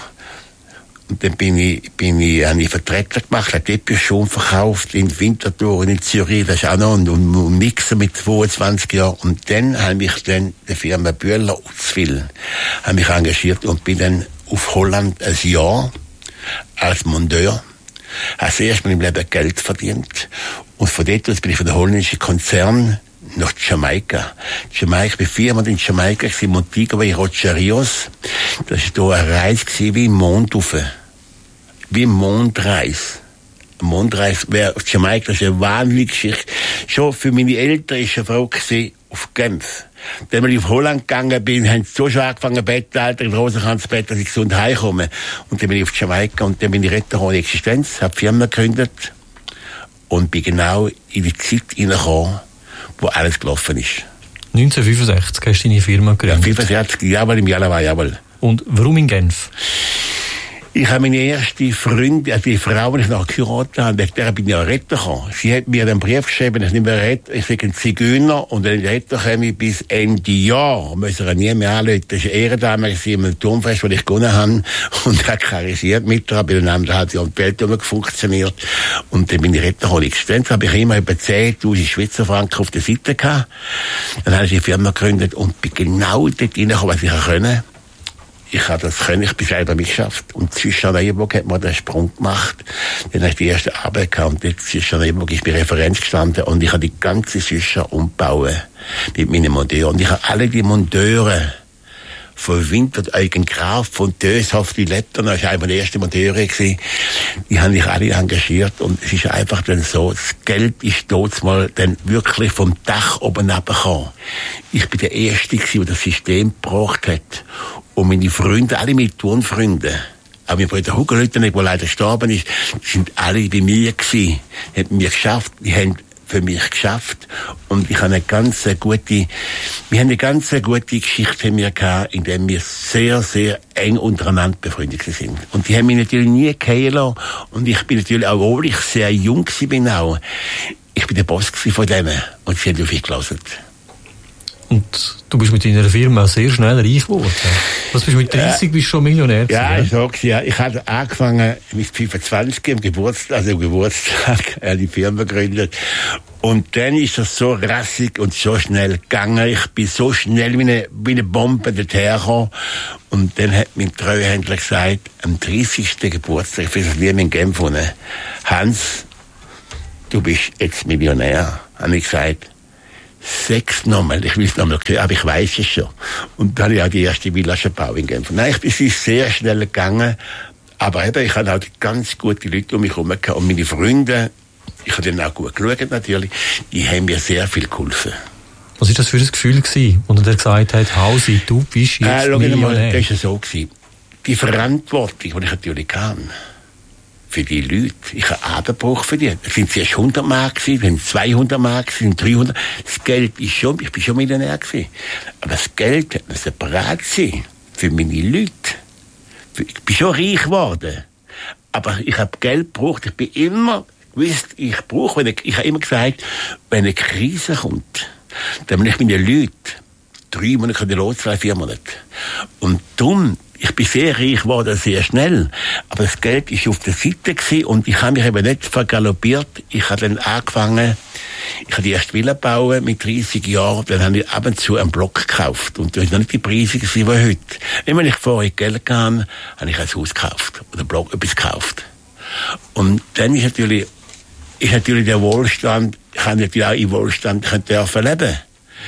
Und dann bin ich, bin ich, habe ich Vertreter gemacht, habe Teppich schon verkauft in Winterthur und in Zürich. Das ist auch noch ein, ein Mixer mit zweiundzwanzig Jahren. Und dann habe ich dann der Firma Bühler Uzwil, habe mich engagiert und bin dann auf Holland ein Jahr als Monteur. Habe das erste Mal im Leben Geld verdient. Und von dort aus bin ich von der holländischen Konzern nach Jamaika. Jamaika, ich bin viermal in Jamaika gewesen, Montego y Rocha Rios. Das war da eine Reise gewesen, wie im Mond rauf. Wie im Mondreis. Mondreis, wer auf Jamaika, das ist eine wahnsinnige Geschichte. Schon für meine Eltern ist eine Frau gewesen, auf Genf. Dann, wenn ich auf Holland gegangen bin, haben sie so schon angefangen, Bettalter, in Rosenkranzbett, dass ich gesund heimkomme. Und dann bin ich auf Jamaika und dann bin ich Retter ohne Existenz, habe die Firma gegründet und bin genau in die Zeit hineingekommen, wo alles gelaufen ist. neunzehnhundertfünfundsechzig hast du deine Firma gegründet? Ja, fünfundsechzig, jawohl, im Januar, jawohl. Und warum in Genf? Ich habe meine erste Freundin, also die Frau, die ich noch geheiratet habe, wegen der bin ich auch Retter gekommen. Sie hat mir einen Brief geschrieben, ich nicht mehr Retter, ich sage ein Zigeuner, und wenn ich Retter komme ich bis Ende Jahr, muss er nie mehr anrufen. Das war eine Ehrendame, sie haben ein Turnfest, das ich gewonnen habe, und hat charisierend mit ihr, bei einem halben Jahr die Welt funktioniert. Und dann bin ich Retter gekommen. Dann habe ich immer über zehntausend Schweizer Franken auf der Seite gehabt. Dann habe ich die Firma gegründet und bin genau dort reingekommen, was ich können. Ich habe das können, ich bin selber mitgeschafft. Und zwischen Neuenburg hat man den Sprung gemacht. Dann habe ich die erste Arbeit gehabt. Und jetzt zwischen Neuenburg ist bei Referenz gestanden. Und ich habe die ganze Süscher umbauen mit meinen Monteuren. Und ich habe alle die Monteure von Winter, Eugen Graf, von Döshoff, die Letter, das war einer der ersten Monteure gewesen. Die haben sich alle engagiert. Und es ist einfach dann so, das Geld ist dort mal dann wirklich vom Dach oben runtergekommen. Ich bin der Erste gewesen, der das System gebracht hat. Und meine Freunde, alle meine Turnfreunde, auch mein Bruder Hugo Lüttenegg, der leider gestorben ist, sind alle bei mir gewesen, haben mir geschafft, die haben für mich geschafft. Und ich habe eine ganz gute, wir haben eine ganz gute Geschichte haben wir gehabt, in der wir sehr, sehr eng untereinander befreundet sind. Und die haben mich natürlich nie gehen lassen. Und ich bin natürlich, auch obwohl ich sehr jung bin auch, ich bin der Boss von denen. Und sie haben auf mich gelassen. Und Du bist mit deiner Firma sehr schnell reich geworden. Was bist du mit dreißig, äh, bist du schon Millionär gewesen? Ja, so gewesen, ja. Ich hatte angefangen mit fünfundzwanzig im Geburtstag, also im Geburtstag, äh, die Firma gegründet. Und dann ist das so rassig und so schnell gegangen. Ich bin so schnell wie eine, wie eine Bombe dorthin gekommen. Und dann hat mein Treuhändler gesagt, am dreißigsten Geburtstag, für das Leben in Genf, Hans, du bist jetzt Millionär. Habe ich gesagt, sechs nochmal, ich will es nochmal hören, aber ich weiß es schon. Und dann habe ich auch die erste Villa schon gebaut in Genf. Nein, es ist sehr schnell gegangen, aber eben, ich habe auch ganz gute Leute um mich herum gehabt. Und meine Freunde, ich habe denen auch gut geschaut natürlich, die haben mir sehr viel geholfen. Was war das für ein Gefühl gewesen, als er gesagt hat, Hausi, du bist jetzt äh, Millionär? Das war so gewesen. Die Verantwortung, die ich natürlich kann, für die Leute. Ich habe Abenbruch verdient. Es sind zuerst hundert Mark gewesen, dann zweihundert Mark gewesen, dreihundert. Das Geld ist schon, ich bin schon Millionär gewesen. Aber das Geld hat mir separat sein für meine Leute. Ich bin schon reich geworden. Aber ich habe Geld gebraucht. Ich bin immer gewusst, ich brauche, wenn ich, ich habe immer gesagt, wenn eine Krise kommt, dann bin ich meine Leute drei Monate loszahlen, vier Monate. Und darum, ich bin sehr reich geworden, sehr schnell. Aber das Geld ist auf der Seite gewesen und ich habe mich eben nicht vergaloppiert. Ich habe dann angefangen, ich habe die erste Villa bauen mit dreißig Jahren. Dann habe ich ab und zu einen Block gekauft. Und das war noch nicht die Preise wie heute. Immer wenn ich vorher Geld kam, habe ich ein Haus gekauft. Oder einen Block etwas gekauft. Und dann ist natürlich, ist natürlich der Wohlstand, ich habe natürlich auch im Wohlstand dürfen leben.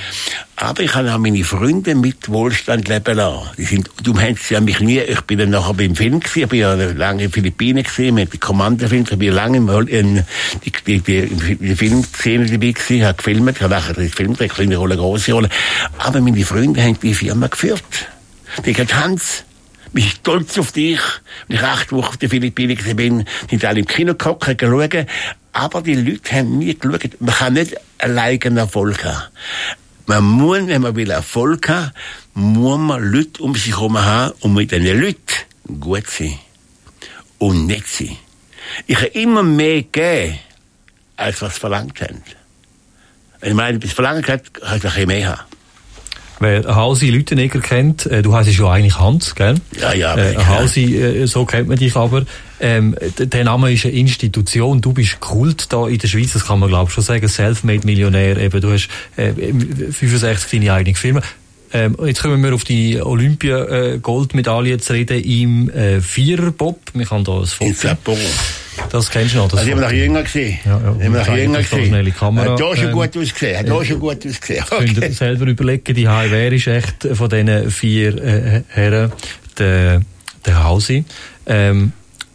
Aber ich habe auch meine Freunde mit Wohlstand leben lassen. Die sind, du hättest ja mich nie, ich bin dann nachher beim Film gewesen, ich bin ja lange in den Philippinen gewesen, mit dem Kommandofilm, ich bin lange in, die, die, die, die Filmszene dabei gewesen, habe gefilmt, ich habe nachher den Film gedreht, kleine Rolle, große Rolle. Aber meine Freunde haben die Firma geführt. Die haben gesagt, Hans, ich bin stolz auf dich. Wenn ich acht Wochen auf den Philippinen gewesen bin, sind alle im Kino geguckt, haben geschaut. Aber die Leute haben nie geschaut. Man kann nicht alleine einen Erfolg haben. Man muss, wenn man will Erfolg haben, muss man Leute um sich herum haben und mit diesen Leuten gut sein. Und nicht sein. Ich habe immer mehr gegeben, als was verlangt haben. Wenn man etwas verlangt hat, kann ich ein bisschen mehr haben. Wer Hausi Lüttenegger kennt, äh, du heisst ja eigentlich Hans, gell? Ja, ja. Äh, Hausi, äh, so kennt man dich aber. Ähm, der Name ist eine Institution, du bist Kult da in der Schweiz, das kann man glaube ich schon sagen, Selfmade-Millionär, eben, du hast äh, fünfundsechzig deine eigene Firma. Ähm, jetzt kommen wir auf die Olympia-Goldmedaille äh, zu reden im äh, Viererbob. Wir haben da ein Foto. In Sapporo. Das kennst du noch. Das also, ich habe noch jünger gesehen. Ja, ja. Ich habe noch jünger gesehen. Kamera, hat da schon ähm, gut ausgesehen. Hat da äh, schon gut ausgesehen. Okay. Könnt ihr selber überlegen, die H I W ist echt von diesen vier äh, Herren der, der Hausi. Ähm,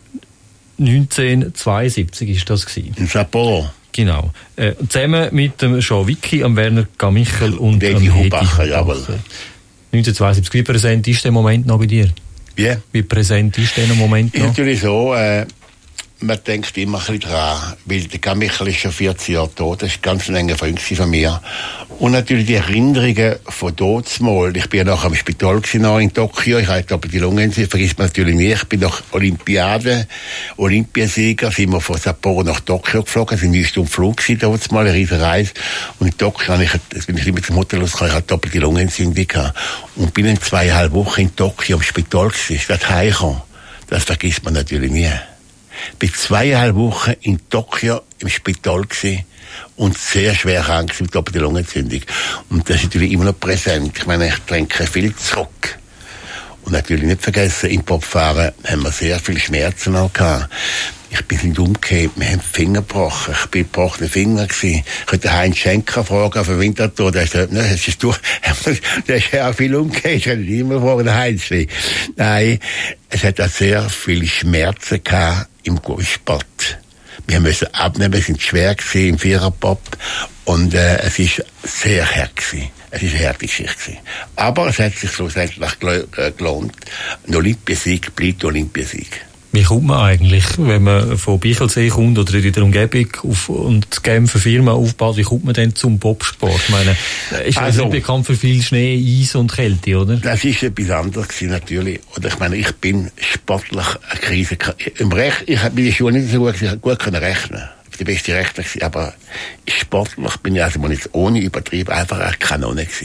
neunzehnhundertzweiundsiebzig ist das gewesen. In Sapporo. Genau. Äh, zusammen mit dem Jean Vicky, am Werner Gamichel und dem Hedi Hubacher. Jawohl. neunzehnhundertzweiundsiebzig. Wie präsent ist der Moment noch bei dir? Wie? Yeah. Wie präsent ist der Moment noch? Ist natürlich so, äh, man denkt immer ein bisschen dran, weil der Gamichel ist schon vierzig Jahre tot, das ist ganz ein enger Freund von mir. Und natürlich die Erinnerungen von Dotsmal. Ich bin ja nachher im Spital gewesen, in Tokio, ich hatte aber die Lungenentzündung, vergisst man natürlich nicht. Ich bin nach Olympiade, Olympiasieger, sind wir von Sapporo nach Tokio geflogen, es war neun Stunden Flug gewesen, Dotsmal, eine riesen Reise. Und in Tokio habe ich, das bin ich nicht mit dem Hotel rausgekommen, ich hatte doppelte Lungenentzündung gehabt. Und bin in zweieinhalb Wochen in Tokio im Spital gewesen, statt heimgekommen. Das vergisst man natürlich nie. Ich war zweieinhalb Wochen in Tokio im Spital gewesen und sehr schwer krank mit doppelte Lungenentzündung. Und das ist natürlich immer noch präsent. Ich meine, ich trinke viel zurück. Und natürlich nicht vergessen, im Bobfahren haben wir sehr viele Schmerzen auch gehabt. Ich bin nicht umgekehrt, wir haben die Finger gebrochen. Ich bin gebrochene Finger gewesen. Ich könnte Heinz Schenker fragen auf der Winterthur, der ist, ne, das ist durch, der ist ja auch viel umgekehrt. Ich könnte nicht immer fragen, der Heinz. Nein, es hat auch sehr viele Schmerzen gehabt im Golfsport. Wir müssen abnehmen, wir sind schwer gewesen im Viererbob und äh, es ist sehr hart gewesen. Es ist eine harte Geschichte gewesen. Aber es hat sich schlussendlich gelohnt. Ein Olympiasieg bleibt Olympiasieg. Wie kommt man eigentlich, wenn man von Bichelsee kommt oder in der Umgebung auf, und Genfer Firma aufbaut, wie kommt man denn zum Bobsport? Ich meine, ist also nicht bekannt für viel Schnee, Eis und Kälte, oder? Das ist etwas anderes gewesen, natürlich. Oder ich meine, ich bin sportlich eine Krise. Im Rech, ich habe in der Schule nicht so gut, ich gut können rechnen. Ich war der beste Rechner gewesen, aber sportlich bin ich also mal nicht ohne Übertrieb einfach eine Kanone gewesen.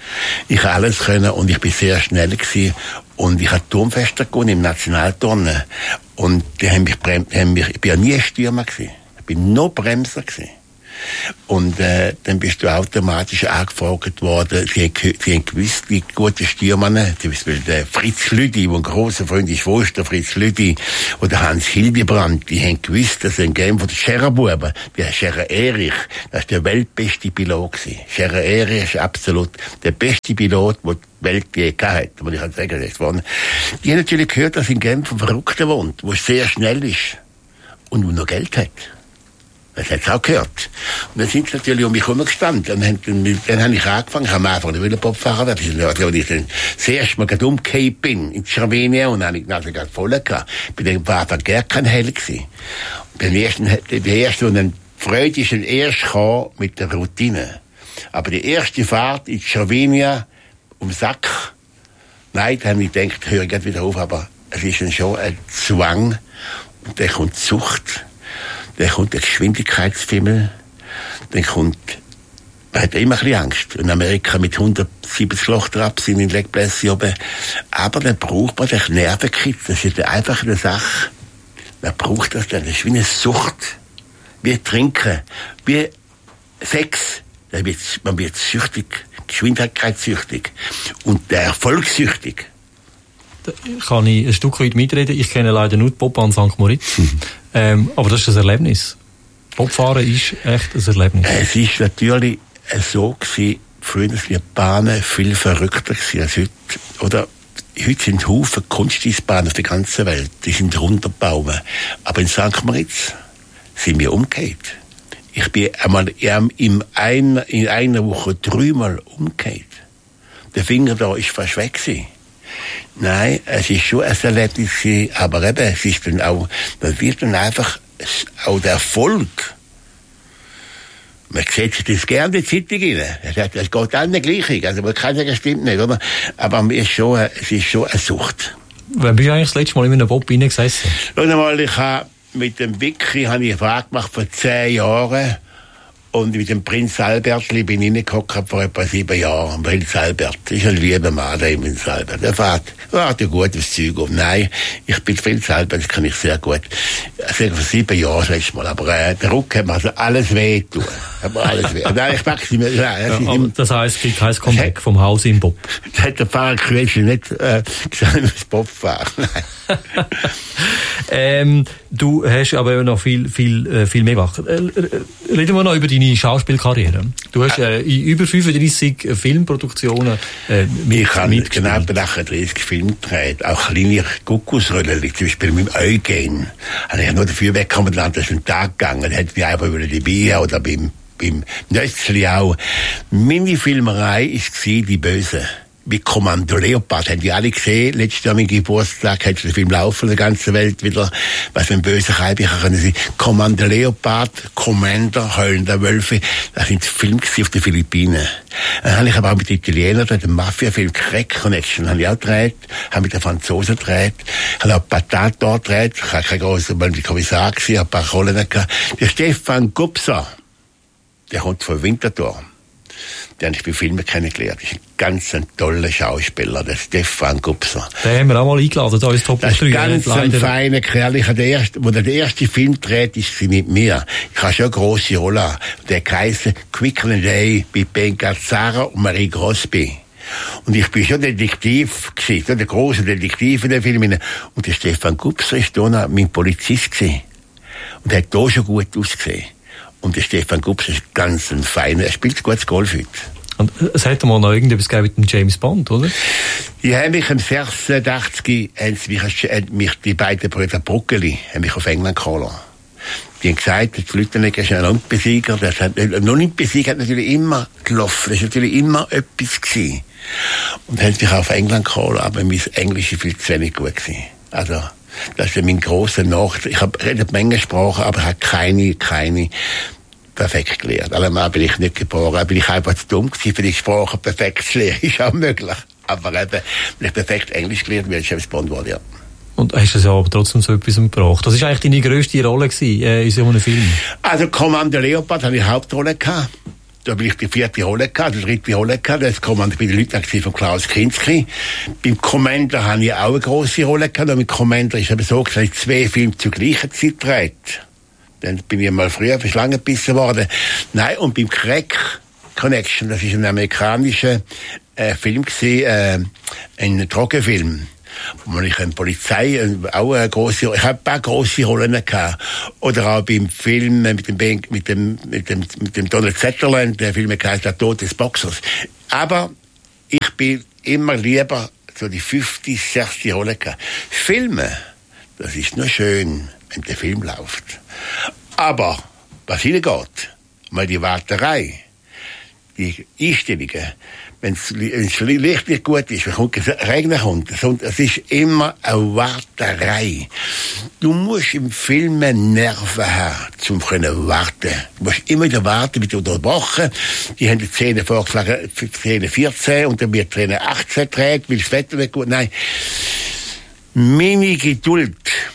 Ich habe alles können und ich bin sehr schnell gewesen. Und ich habe Turmfester gewonnen im Nationalturnen. Und die haben mich, haben mich, ich bin ja nie ein Stürmer gewesen. Ich bin nur Bremser gewesen. Und äh, dann bist du automatisch angefragt worden. Sie haben, sie haben gewusst, wie gute Stürmer, zum Beispiel der Fritz Lüdi, der ein grosser Freund ist, wo ist der Fritz Lüdi, oder Hans Hildebrand, die haben gewusst, dass ein Game von der Schererbuben, der Scherer Erich, das ist der weltbeste Pilot gewesen. Scherer Erich ist absolut der beste Pilot, den die Welt je gehabt hat, muss ich halt sagen. Das waren. Die haben natürlich gehört, dass in Genf ein Verrückter wohnt, der sehr schnell ist und der noch Geld hat. Das hat es auch gehört. Und dann sind sie natürlich um mich herumgestanden. Dann, dann, dann habe ich angefangen, ich habe am Anfang nicht Bobfahrer werden, bis ich dann das erste Mal gerade umgekehrt bin, in Slowenien, und dann habe ich die Nase gerade voll gehabt. Bei dem war einfach gar kein Hell gewesen. Und den ersten, der erste, und dann Freude ist dann erst gekommen mit der Routine. Aber die erste Fahrt in Slowenien, um Sack, nein, da habe ich gedacht, höre ich wieder auf, aber es ist dann schon ein Zwang, und dann kommt Sucht. Dann kommt der Geschwindigkeitsfimmel, dann kommt, man hat immer ein bisschen Angst. In Amerika mit hundertsiebzig Lochtrab sind in Legplätze oben. Aber dann braucht man den Nervenkitzel. Das ist einfach eine Sache. Man braucht das dann. Das ist wie eine Sucht. Wie Trinken. Wie Sex. Man wird süchtig. Geschwindigkeitssüchtig. Und der Erfolgssüchtig. Da kann ich ein Stück weit mitreden. Ich kenne leider nur die Bobbahn Sankt Moritz. Mhm. Ähm, aber das ist ein Erlebnis. Bobfahren ist echt ein Erlebnis. Es ist natürlich so gewesen, früher waren die Bahnen viel verrückter gewesen als heute. Oder, heute sind Haufen Kunsteisbahnen auf der ganzen Welt. Die sind runtergebaut. Aber in Sankt Moritz sind wir umgekehrt. Ich bin einmal in einer, in einer Woche dreimal umgekehrt. Der Finger da ist fast weg gewesen. Nein, es ist schon ein Erlebnis gewesen, aber eben, es ist dann auch, man wird dann einfach, auch der Erfolg, man sieht das gerne in die Zeitung rein. Es geht allen gleich, also man kann sagen, es stimmt nicht, oder? Aber es ist schon, es ist schon eine Sucht. Wann bist du eigentlich das letzte Mal in einem Bob reingesessen? Schau mal, ich habe mit dem Vicky, habe ich eine Frage gemacht vor zehn Jahren. Und mit dem Prinz Albertli bin ich reingehockt vor etwa sieben Jahren. Prinz Albert ist ein lieber Mann, der Prinz Albert. Der fährt, fährt ja gut das Zeug auf. Nein, ich bin Prinz Albert, das kann ich sehr gut. Also vor sieben Jahren das letzte Mal. Aber äh, der Ruck hat mir also alles weh tun. Aber alles weh. Nein, ich mag es nicht mehr. Nein, ja, das, das heisst, es gibt kein Comeback hat, vom Haus im Bob. Das hat der Pfarrer Kröschel nicht äh, gesagt, das Bob fahren. Nein. ähm, du hast aber noch viel, viel, äh, viel mehr gemacht. Äh, reden wir noch über deine Schauspielkarriere. Du hast äh, in über fünfunddreissig Filmproduktionen äh, mit, ich habe genau achtunddreißig Filme gedreht, auch kleine Kuckucksrollen, zum Beispiel mit dem Eugen. Also ich habe nur dafür weggekommen, dass es einen Tag gegangen, da hätte ich einfach über die Bier oder beim, beim Nötzli auch. Meine Filmerei war Die Böse. Wie Kommando Leopard, haben die alle gesehen. Letztes Jahr, mein Geburtstag, hat der Film laufen in der ganzen Welt wieder. Was für ein böser Kalbicher können sie. Kommando Leopard, Commander, Heulender Wölfe. Das sind Filme auf den Philippinen. Dann habe ich aber auch mit den Italienern, den Mafia-Film Crack Connection, habe ich auch gedreht. Habe mit den Franzosen gedreht. Habe auch Patat dort gedreht. Ich habe kein grosser Kommissar gewesen, habe ein paar Rollen gehabt. Der Stefan Gubser, der kommt von Winterthur. Den habe ich bei Filmen kennengelernt. Das ist ein ganz ein toller Schauspieler, der Stefan Gubser. Den haben wir auch mal eingeladen, da ist Top drei. Das ist ganz ein feiner Kerl. Ich habe den ersten, wo der erste Film dreht, ist sie mit mir. Ich habe schon eine grosse Rolle. Der heisst Quick and Day bei Ben Gazzara und Marie Grosby. Und ich bin schon Detektiv gewesen, der große Detektiv in den Filmen. Und der Stefan Gubser ist da noch mein Polizist gewesen. Und er hat da schon gut ausgesehen. Und der Stefan Gubser ist ganz ein feiner, er spielt gutes Golf heute. Und es hätte mal noch irgendetwas gegeben mit dem James Bond, oder? Die haben mich im sechsundachtzig, haben mich, haben mich die beiden Brüder Bruckeli, haben mich auf England geholt. Die haben gesagt, die Flüchtlinge ist ein Olympiasieger, das hat, ein Olympiasieger hat natürlich immer gelaufen, das ist natürlich immer etwas gewesen. Und haben mich auf England geholt, aber mein Englisch ist viel zu wenig gut gewesen. Also, das ist mein grosser Nachteil. Ich habe eine Menge Sprachen, aber ich habe keine, keine perfekt gelernt. Allemal bin ich nicht geboren, bin ich einfach zu dumm gewesen, für die Sprache perfekt zu lernen. Ist auch möglich. Aber eben, wenn ich perfekt Englisch gelernt habe, James Bond wurde, ja. Und hast du es ja aber trotzdem so etwas gebracht? Das war eigentlich deine grösste Rolle gewesen, äh, in so einem Film? Also, Kommando Leopard hatte ich Hauptrolle gehabt. Da bin ich die vierte Rolle gehabt, die dritte Rolle gehabt. Als Kommandeur bei den Leuten von Klaus Kinski. Beim Commander habe ich auch eine grosse Rolle gehabt. Und mit Commander ist eben so, dass ich zwei Filme zur gleichen Zeit dreht. Dann bin ich mal früher für Schlangen gebissen worden. Nein, und beim Crack Connection, das ist ein amerikanischer äh, Film gewesen, äh, ein Drogenfilm. Wo ich eine Polizei, auch eine grosse, ich habe ein paar grosse Rollen gehabt. Oder auch beim Film mit dem, mit dem, mit dem, mit dem Donald Sutherland, der Film heißt Der Tod des Boxers. Aber ich bin immer lieber so die fünfte, sechste Rolle gehabt. Filme, das ist nur schön, wenn der Film läuft. Aber, was hingeht, mal die Warterei, die Einstellungen, wenn das Licht nicht gut ist, wenn Regen kommt, es ist immer eine Warterei. Du musst im Film Nerven haben, um zu warten. Du musst immer wieder warten, mit unterbrochen. Die haben die Szene vorgeschlagen, Szene vierzehn, und dann wird Szene achtzehn trägt, weil das Wetter nicht gut, nein. Meine Geduld,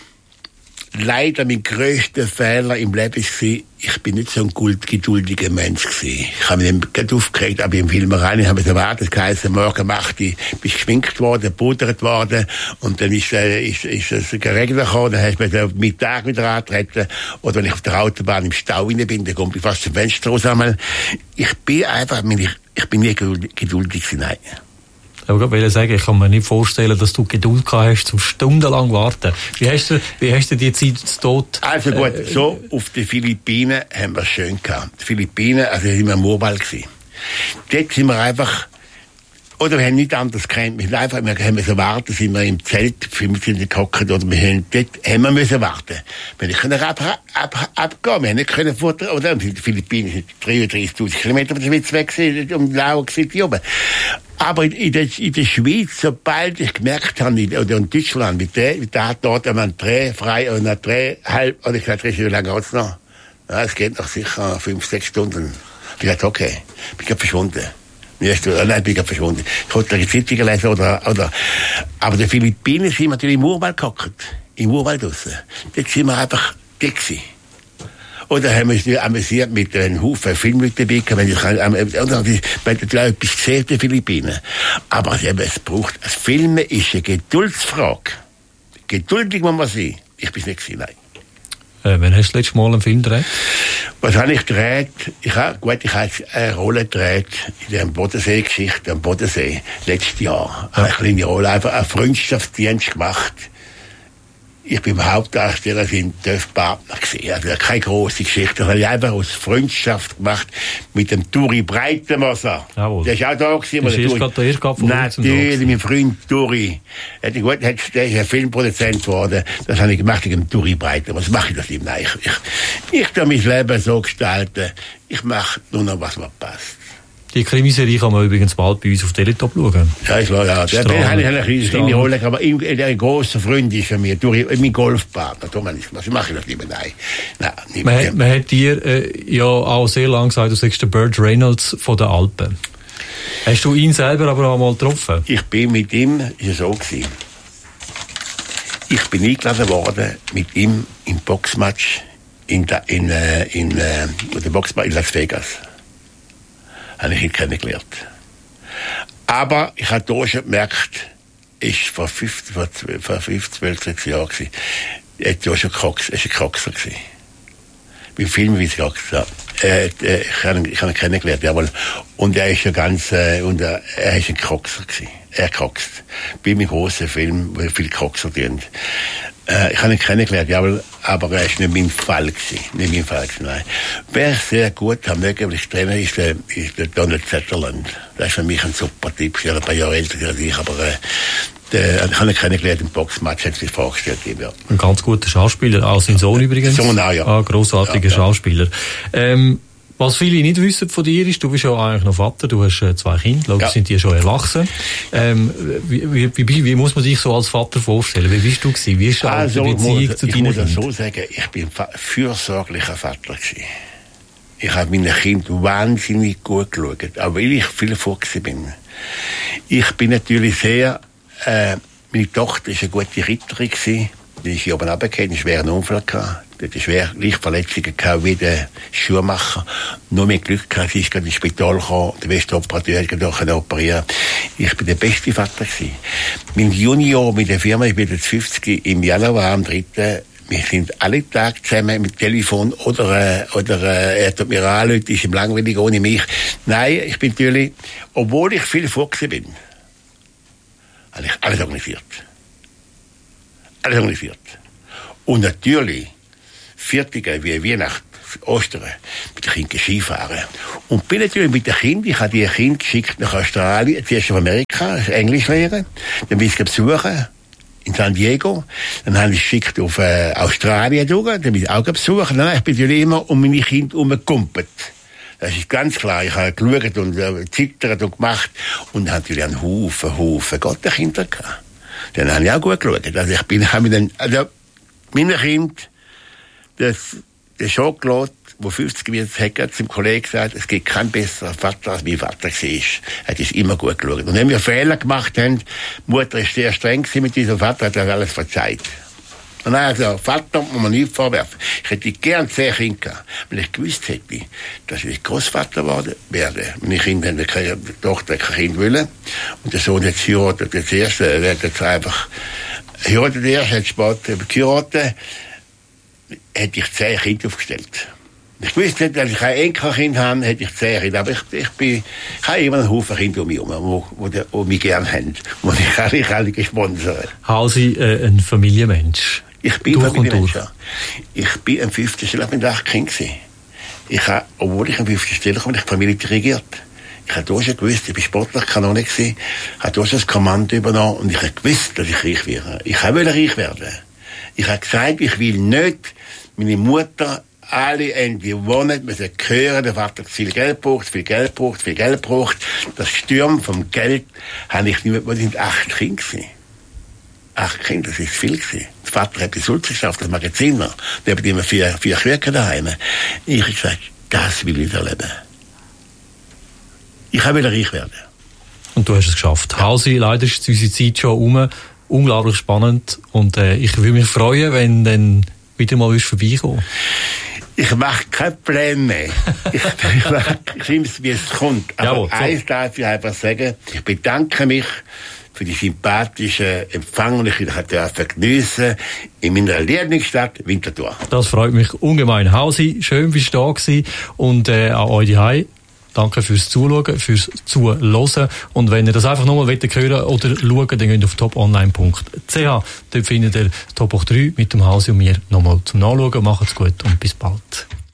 leider mein grösster Fehler im Leben war, ich bin nicht so ein geduldiger Mensch gewesen. Ich habe mich nicht aufgeregt, aber im Film rein, ich habe es erwartet, geheißen, morgen macht ich, bin geschminkt worden, gepudert worden, und dann ist, äh, ist, ist es geregnet gekommen, dann hast du mir den Mittag wieder angetreten, oder wenn ich auf der Autobahn im Stau rein bin, dann komme ich fast zum Fenster raus einmal. Ich bin einfach, ich, ich bin nie geduldig gewesen, nein. Ich wollte sagen, ich kann mir nicht vorstellen, dass du Geduld gehabt hast, zum stundenlang warten. Wie hast du, wie hast du die Zeit zu Tod? Also gut, äh, so auf den Philippinen haben wir es schön gehabt. Die Philippinen, also sind wir im Urwald gewesen. Dort sind wir einfach, oder wir haben nichts anderes gekannt. Wir haben einfach, wir haben müssen warten, sind wir im Zelt, für mich sind wir gehockt, oder wir haben, dort haben wir müssen warten. Wir können ab, ab, abgehen, wir haben nicht können futtern, oder? Und die Philippinen sind dreiunddreißigtausend Kilometer von der Schweiz weg gewesen, um die Lauer gewesen, oben. Aber in der, in der Schweiz, sobald ich gemerkt habe, oder in Deutschland, mit der, mit der hat dort einmal ein Dreh frei, und ein Dreh halb, und ich sagte, wie lange geht's noch? Ja, es geht noch sicher fünf, sechs Stunden. Ich sagte, okay, bin ich verschwunden. Nein, bin ich verschwunden. Ich konnte die Zeitung lesen, oder, oder, aber die Philippinen sind natürlich im Urwald gehockt. Im Urwald draussen. Dort sind wir einfach dick gewesen. Oder haben wir uns amüsiert mit einem Haufen Filmleuten dabei, wenn ich, oder, wenn du etwas gesehen auf den Philippinen. Aber es braucht, das Filmen ist eine Geduldsfrage. Geduldig muss man sein. Ich bin es nicht gewesen, nein. Äh, wann hast du das letzte Mal einen Film gedreht? Was habe ich gedreht? Ich habe, gut, ich habe eine Rolle gedreht in der Bodensee-Geschichte, am Bodensee, letztes Jahr. Ja. Eine kleine Rolle, einfach einen Freundschaftsdienst gemacht. Ich bin Hauptdarsteller in Töff-Partner gesehen. Also keine grosse Geschichte. Das habe ich einfach aus Freundschaft gemacht mit dem Turi Breitenwasser. Jawohl. Der ist auch da gewesen. Der ist gerade der erste von Natürlich, mein Freund Turi. Der ist ein Filmproduzent geworden. Das habe ich gemacht mit dem Turi Breitenwasser. Was mache ich das ihm? Nein, ich, ich, ich tue mein Leben so gestalten. Ich mache nur noch, was mir passt. Die Krimiserie kann man übrigens bald bei uns auf Teletop schauen. Ja, ist klar, ja. Der habe ich eine kleine Rolle, aber ein grosser Freund ist von mir, durch mein Golfpartner. Was mache ich das lieber? Nein. Nein, nicht man, hat, man hat dir äh, ja auch sehr lange gesagt, du sagst der Burt Reynolds von den Alpen. Hast du ihn selber aber auch mal getroffen? Ich bin mit ihm, ist es so gewesen. Ich bin eingeladen worden mit ihm im Boxmatch in, in, in, in, in, Boxmatch in Las Vegas. Habe ich ihn kennengelernt. Aber ich habe da schon gemerkt, ist vor fünf, vor fünf, zwölf, sechs Jahren gewesen. Er hat ja schon Krox, er ist ein Kroxer gewesen. Beim Film wie es Kroxer. Äh, äh, ich habe ihn, ich habe ihn kennengelernt, jawohl. Und er ist ja ganz, äh, und er, er ist ein Kroxer gewesen. Er kroxt. Bei meinem grossen Film, wo viele Kroxer drin. Äh, ich habe ihn kennengelernt, jawohl, aber er ist nicht mein Fall gewesen. Nicht mein Fall gewesen, nein. Wer sehr gut haben mögen, weil ich Trainer ist, der, ist der Donald Sutherland. Das ist für mich ein super Typ, er ist ein paar Jahre älter als ich, aber, äh, der, ich habe ihn kennengelernt im Boxmatch, hat sich vorgestellt, ja. Ein ganz guter Schauspieler, auch sein Sohn übrigens. Sohn auch, ja. Ah, grossartiger ja, ja. Schauspieler. Ähm, Was viele nicht wissen von dir ist, du bist ja eigentlich noch Vater, du hast äh, zwei Kinder, logisch ja. sind die schon erwachsen. Ähm, wie, wie, wie, wie muss man dich so als Vater vorstellen? Wie bist du gewesen? Wie ist also, die Beziehung muss, zu deinen Kindern? Ich muss so sagen, ich bin ein fürsorglicher Vater gewesen. Ich habe meine Kinder wahnsinnig gut geschaut, auch weil ich viel vorgesehen bin. Ich bin natürlich sehr, äh, meine Tochter war eine gute Ritterin gewesen. dann ist hier oben runtergefallen, einen schweren Unfall gehabt. Der hatte schwer Lichtverletzungen gehabt, wie der Schuhmacher. Nur mit Glück gehabt, sie ist gerade ins Spital gekommen, der beste Operateur hat gerade operieren. Ich bin der beste Vater gewesen. Mein Junior mit der Firma, ich bin jetzt fünfzig, im Januar am dritten Wir sind alle Tage zusammen mit Telefon oder, äh, oder äh, er tut mir anrufen, ist ihm langweilig ohne mich. Nein, ich bin natürlich, obwohl ich viel vorgesehen bin, habe ich alles organisiert. Alles organisiert. Und natürlich, Viertige wie Weihnachten, Ostern, mit den Kindern Skifahren. Und bin natürlich mit den Kindern, ich habe die Kinder geschickt nach Australien, zuerst auf Amerika, Englisch lernen, dann bin ich besuchen, in San Diego, dann habe ich geschickt auf äh, Australien durch, dann bin ich auch besuchen, dann habe ich natürlich immer um meine Kinder herumgekumpelt. Das ist ganz klar, ich habe geschaut und äh, zittert und gemacht und habe natürlich einen Haufen, Haufen Gottenkinder gehabt. Dann habe ich auch gut geschaut. Also ich bin, habe mir dann, also, meine Kinder, das, der Schokolade, wo fünfzig wird, hat er zum Kollegen gesagt, es gibt keinen besseren Vater, als mein Vater war. Er hat es immer gut geschaut. Und wenn wir Fehler gemacht haben, die Mutter ist sehr streng mit diesem Vater, hat er alles verzeiht. Und dann hat er gesagt, Vater muss man nicht vorwerfen. Ich hätte gern zehn Kinder gehabt, wenn ich gewusst hätte, dass ich Großvater werde. Meine Kinder haben keine Tochter, kein Kind wollen. Und der Sohn hat geheiratet, das erste, er hat jetzt einfach geheiratet, erst, hat später geheiratet, hätte ich zehn Kinder aufgestellt. Ich wusste nicht, dass ich ein Enkelkind habe, hätte ich zehn Kinder. Aber ich, ich, bin, ich habe immer einen Haufen Kinder um mich herum, die, die, die mich gerne haben. Die ich alle, alle gesponsert. Hausi, äh, ein Familienmensch. Ich bin ein Familienmensch, ja. Ich bin am fünften Stelle, ich bin acht Kind gewesen. Ich habe, obwohl ich am fünften Stelle komme, ich die Familie dirigiert. Ich habe da schon gewusst, ich bin sportlich, kann auch nicht gewesen, habe da schon das Kommando übernommen und ich habe gewusst, dass ich reich werde. Ich wollte reich werden. Ich habe gesagt, ich will nicht meine Mutter alle Ende wohnen, müssen hören, der Vater viel Geld braucht, viel Geld braucht, viel Geld braucht. Das Sturm vom Geld habe ich nicht mehr, sind acht Kinder gewesen. Acht Kinder, das ist viel gewesen. Der Vater hat die Sulze geschafft, das Magaziner. Der hat immer vier, vier Küken daheim. Ich habe gesagt, das will ich erleben. Ich will reich werden. Und du hast es geschafft. Hausi, leider ist unsere Zeit schon um. Unglaublich spannend. Und äh, ich würde mich freuen, wenn dann wieder mal vorbeikommen. Ich mache keine Pläne mehr. Ich, ich mache es, wie es kommt. Aber Jawohl, so. Eins darf ich einfach sagen, ich bedanke mich für die sympathische Empfang, und ich durfte geniessen in meiner Lieblingsstadt Winterthur. Das freut mich ungemein. Hausi, schön bist du da gewesen. Und äh, an euch daheim. Danke fürs Zuschauen, fürs Zuhören. Und wenn ihr das einfach nochmal hören oder schauen, dann geht auf top online punkt c h. Dort findet ihr Top drei mit dem Hausi und mir nochmal zum Nachschauen. Macht's gut und bis bald.